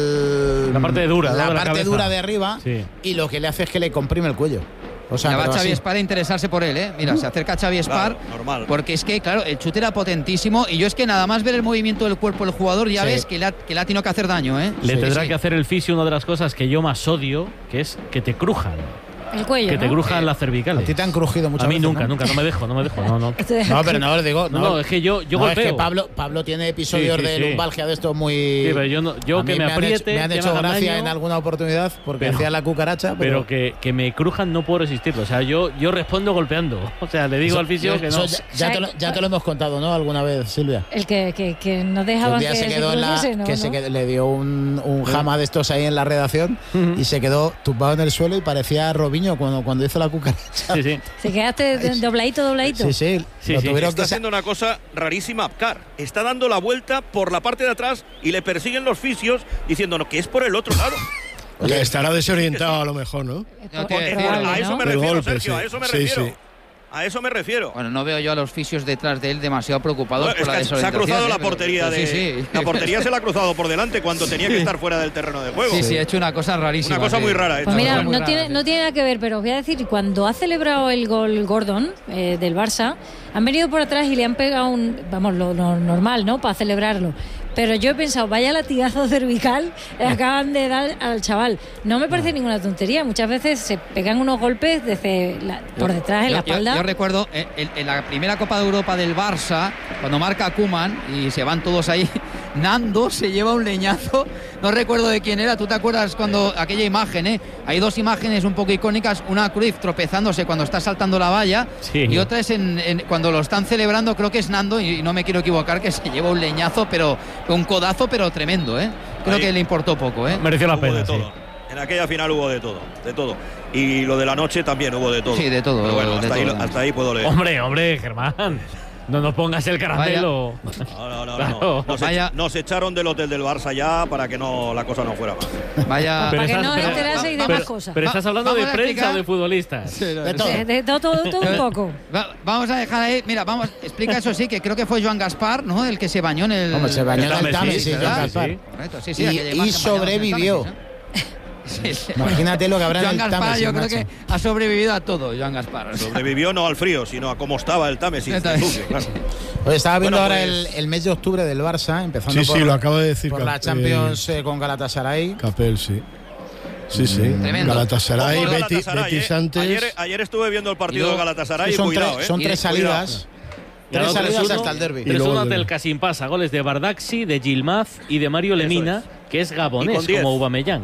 el- La parte dura, ¿no? la de la parte cabeza. dura de arriba, Sí. y lo que le hace es que le comprime el cuello. O sea, Ya va pero Xavi así. Espar a interesarse por él, ¿eh? Mira, se acerca Xavi Espar. Claro, normal. Porque es que, claro, el chute era potentísimo y yo es que nada más ver el movimiento del cuerpo del jugador ya Sí. ves que le, ha, que le ha tenido que hacer daño, ¿eh? Le Sí, tendrá sí. que hacer el fisio una de las cosas que yo más odio, que es que te crujan. El cuello, Que te ¿no? crujan las A cervicales. ti te han crujido muchas A mí veces, nunca, ¿no? nunca, no me dejo, no me dejo, no, no. No, pero no, digo, No, no, no, es que yo, yo no, golpeo. es que Pablo, Pablo tiene episodios Sí, sí, de sí. lumbalgia de estos muy. Sí, pero yo, no, yo A que mí me han hecho- apriete, me han que hecho hagan gracia daño, en alguna oportunidad porque pero- hacía la cucaracha, pero pero, que, que me crujan no puedo resistirlo. O sea, yo, yo respondo golpeando. O sea, le digo Eso- al fisio que eso no. ya, ya te lo, ya te lo hemos contado, ¿no? Alguna vez, Silvia. El que, que, que no Que dejaban un que día se se quedó en la, crujiese, ¿no? que se ¿no? quedó- le dio un, un jama de estos ahí en la redacción y se quedó tumbado en el suelo y parecía Robinho cuando, cuando hizo la cucaracha. Sí, sí. Se quedaste de- dobladito, dobladito. Sí, sí. Sí, lo sí. tuvieron Está que sa- haciendo una cosa rarísima Abkar. Está dando la vuelta por la parte de atrás y le persiguen los fisios diciéndonos que es por el otro lado. Oye, estará desorientado a lo mejor, ¿no? No Porque te- probable, a eso ¿no? me Del refiero, golpe, Sergio, sí. a eso me Sí, refiero. sí. A eso me refiero. Bueno, no veo yo a los fisios detrás de él demasiado preocupados Bueno, por la es que se ha desorientación. cruzado ¿eh? la Pero- portería pero de. sí, sí. La portería se la ha cruzado por delante cuando tenía que estar fuera del terreno de juego. Sí, sí, ha hecho una cosa rarísima. Una cosa sí. muy rara, ¿eh? Pues mira, Muy no rara, tiene, sí. no tiene nada que ver, pero os voy a decir, cuando ha celebrado el gol Gordon eh, del Barça, han venido por atrás y le han pegado un, vamos, lo, lo normal, ¿no? Para celebrarlo. Pero yo he pensado, vaya latigazo cervical le acaban de dar al chaval. No me parece ninguna tontería. Muchas veces se pegan unos golpes desde la- por Yo- detrás en yo- la yo- espalda. Yo, recuerdo en, en- en la primera Copa de Europa del Barça, cuando marca Koeman y se van todos ahí, Nando se lleva un leñazo, no recuerdo de quién era, ¿tú te acuerdas cuando aquella imagen, eh? Hay dos imágenes un poco icónicas, una Cruyff tropezándose cuando está saltando la valla Sí. y otra es en, en- cuando lo están celebrando, creo que es Nando y no me quiero equivocar, que se lleva un leñazo, pero un codazo, pero tremendo, ¿eh? Creo Ahí. que le importó poco, ¿eh? Mereció la Hubo pena. de Sí. todo. En aquella final hubo de todo, de todo. Y lo de la noche también hubo de todo. Sí, de todo, Pero bueno, de hasta, ahí, todo. hasta ahí puedo leer. Hombre, hombre, Germán. No nos pongas el caramelo. No, no, no, Claro. no. Nos, Vaya. echa- nos echaron del hotel del Barça ya para que no la cosa no fuera más. Vaya. Para que estás- no pero- enterase y pero- demás cosas. Pero estás hablando Vamos de a prensa explicar- o de futbolistas. De todo. De, de todo, todo, todo un poco. Va- vamos a dejar ahí, mira, vamos, explica eso sí, que creo que fue Joan Gaspar, ¿no? El que se bañó en el. Hombre, se bañó en el el Támesis, Támesis, ¿verdad? Joan Sí, Gaspar. sí. Correcto, sí, sí, Y- aquella y imagen bañados en el sobrevivió. Támesis, ¿no? Sí, sí. Imagínate lo que habrá en Joan el Gaspar, Támesis, yo creo macho. que ha sobrevivido a todo, Joan Gaspar. o sea. Sobrevivió no al frío, sino a cómo estaba el Támesis. El Támesis. sucio, claro. Oye, estaba viendo Bueno, ahora pues- el, el mes de octubre del Barça, empezando Sí, por, sí, lo acabo de decir. por Cap- la Champions eh, con Galatasaray. Capel, sí. Sí, sí. Tremendo. Galatasaray, Ojo, Betis, Galatasaray, Betis eh. antes. Ayer, ayer estuve viendo el partido Y de luego- Galatasaray Sí, y son, cuidado, tres, eh. son Y- tres salidas. Y Tres luego salidas tres uno, hasta el derbi. Y tres luego uno el ante el derbi. Kasimpasa, goles de Bardaxi, de Gilmaz y de Mario Lemina, que es Y gabonés con diez. como Aubameyang.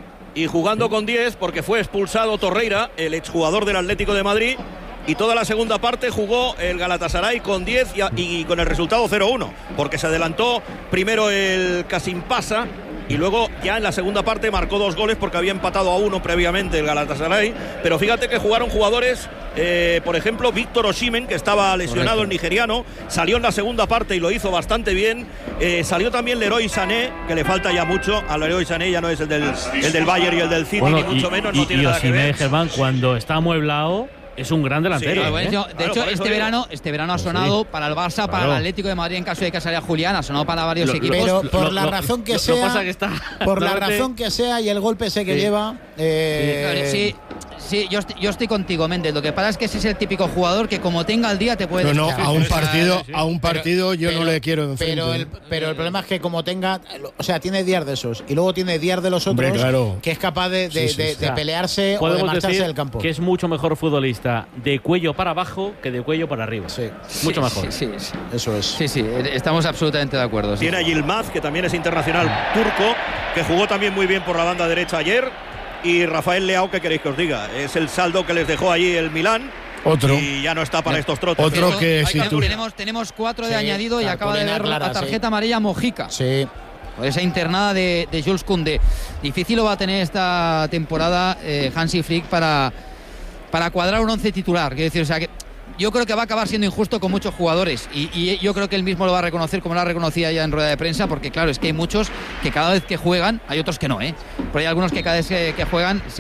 Y jugando con diez porque fue expulsado Torreira, el exjugador del Atlético de Madrid. Y toda la segunda parte jugó el Galatasaray con diez y, a- y con el resultado cero uno. Porque se adelantó primero el Kasimpasa y luego ya en la segunda parte marcó dos goles porque había empatado a uno previamente el Galatasaray. Pero fíjate que jugaron jugadores, eh, por ejemplo, Víctor Osimhen, que estaba lesionado, Correcto. el nigeriano, salió en la segunda parte y lo hizo bastante bien. Eh, salió también Leroy Sané, que le falta ya mucho. A Leroy Sané ya no es el del, el del Bayern y el del City, ni mucho menos, no y, tiene y nada que Osimhen, ver. Germán, cuando está amueblado, es un gran delantero. Sí, ¿eh? Bueno, yo- de Claro, hecho, por eso este digo. verano, este verano ha Pues sonado sí. para el Barça, para Claro. el Atlético de Madrid en caso de que saliera Julián, ha sonado para varios Lo- lo- equipos. Pero Lo- por lo- la lo- razón que lo- sea, lo pasa que está por la normalmente- razón que sea y el golpe ese que Sí. lleva, eh, Sí, Sí, yo estoy, yo estoy contigo, Méndez. Lo que pasa es que ese es el típico jugador que como tenga el día te puede... No, no, a un partido, sí, sí. a un partido pero, yo pero, no le quiero enfrente. Pero el, pero el problema es que como tenga, o sea, tiene días de esos y luego tiene días de los otros, Hombre, claro. que es capaz de, de, Sí, sí, de, sí. de pelearse o de Podemos marcharse decir del campo. que es mucho mejor futbolista de cuello para abajo que de cuello para arriba. Sí. Mucho Sí, mejor. Sí, sí, sí. Eso es. Sí, sí, estamos absolutamente de acuerdo. Sí. Tiene a Yilmaz, que también es internacional turco, que jugó también muy bien por la banda derecha ayer. Y Rafael Leao, ¿qué queréis que os diga? Es el saldo que les dejó allí el Milán. Otro. Y ya no está para estos trotes. Otro Pero que hay- si tú... tenemos, tenemos cuatro de Sí, añadido y acaba de cartulina ver clara, la tarjeta sí. amarilla Mojica. Sí. Por esa internada de, de Jules Koundé. Difícil lo va a tener esta temporada eh, Hansi Flick para, para cuadrar un once titular. Quiero decir, o sea que yo creo que va a acabar siendo injusto con muchos jugadores y, y yo creo que él mismo lo va a reconocer como lo ha reconocido ya en rueda de prensa, porque claro, es que hay muchos que cada vez que juegan, hay otros que no, ¿eh? Pero hay algunos que cada vez que, que juegan se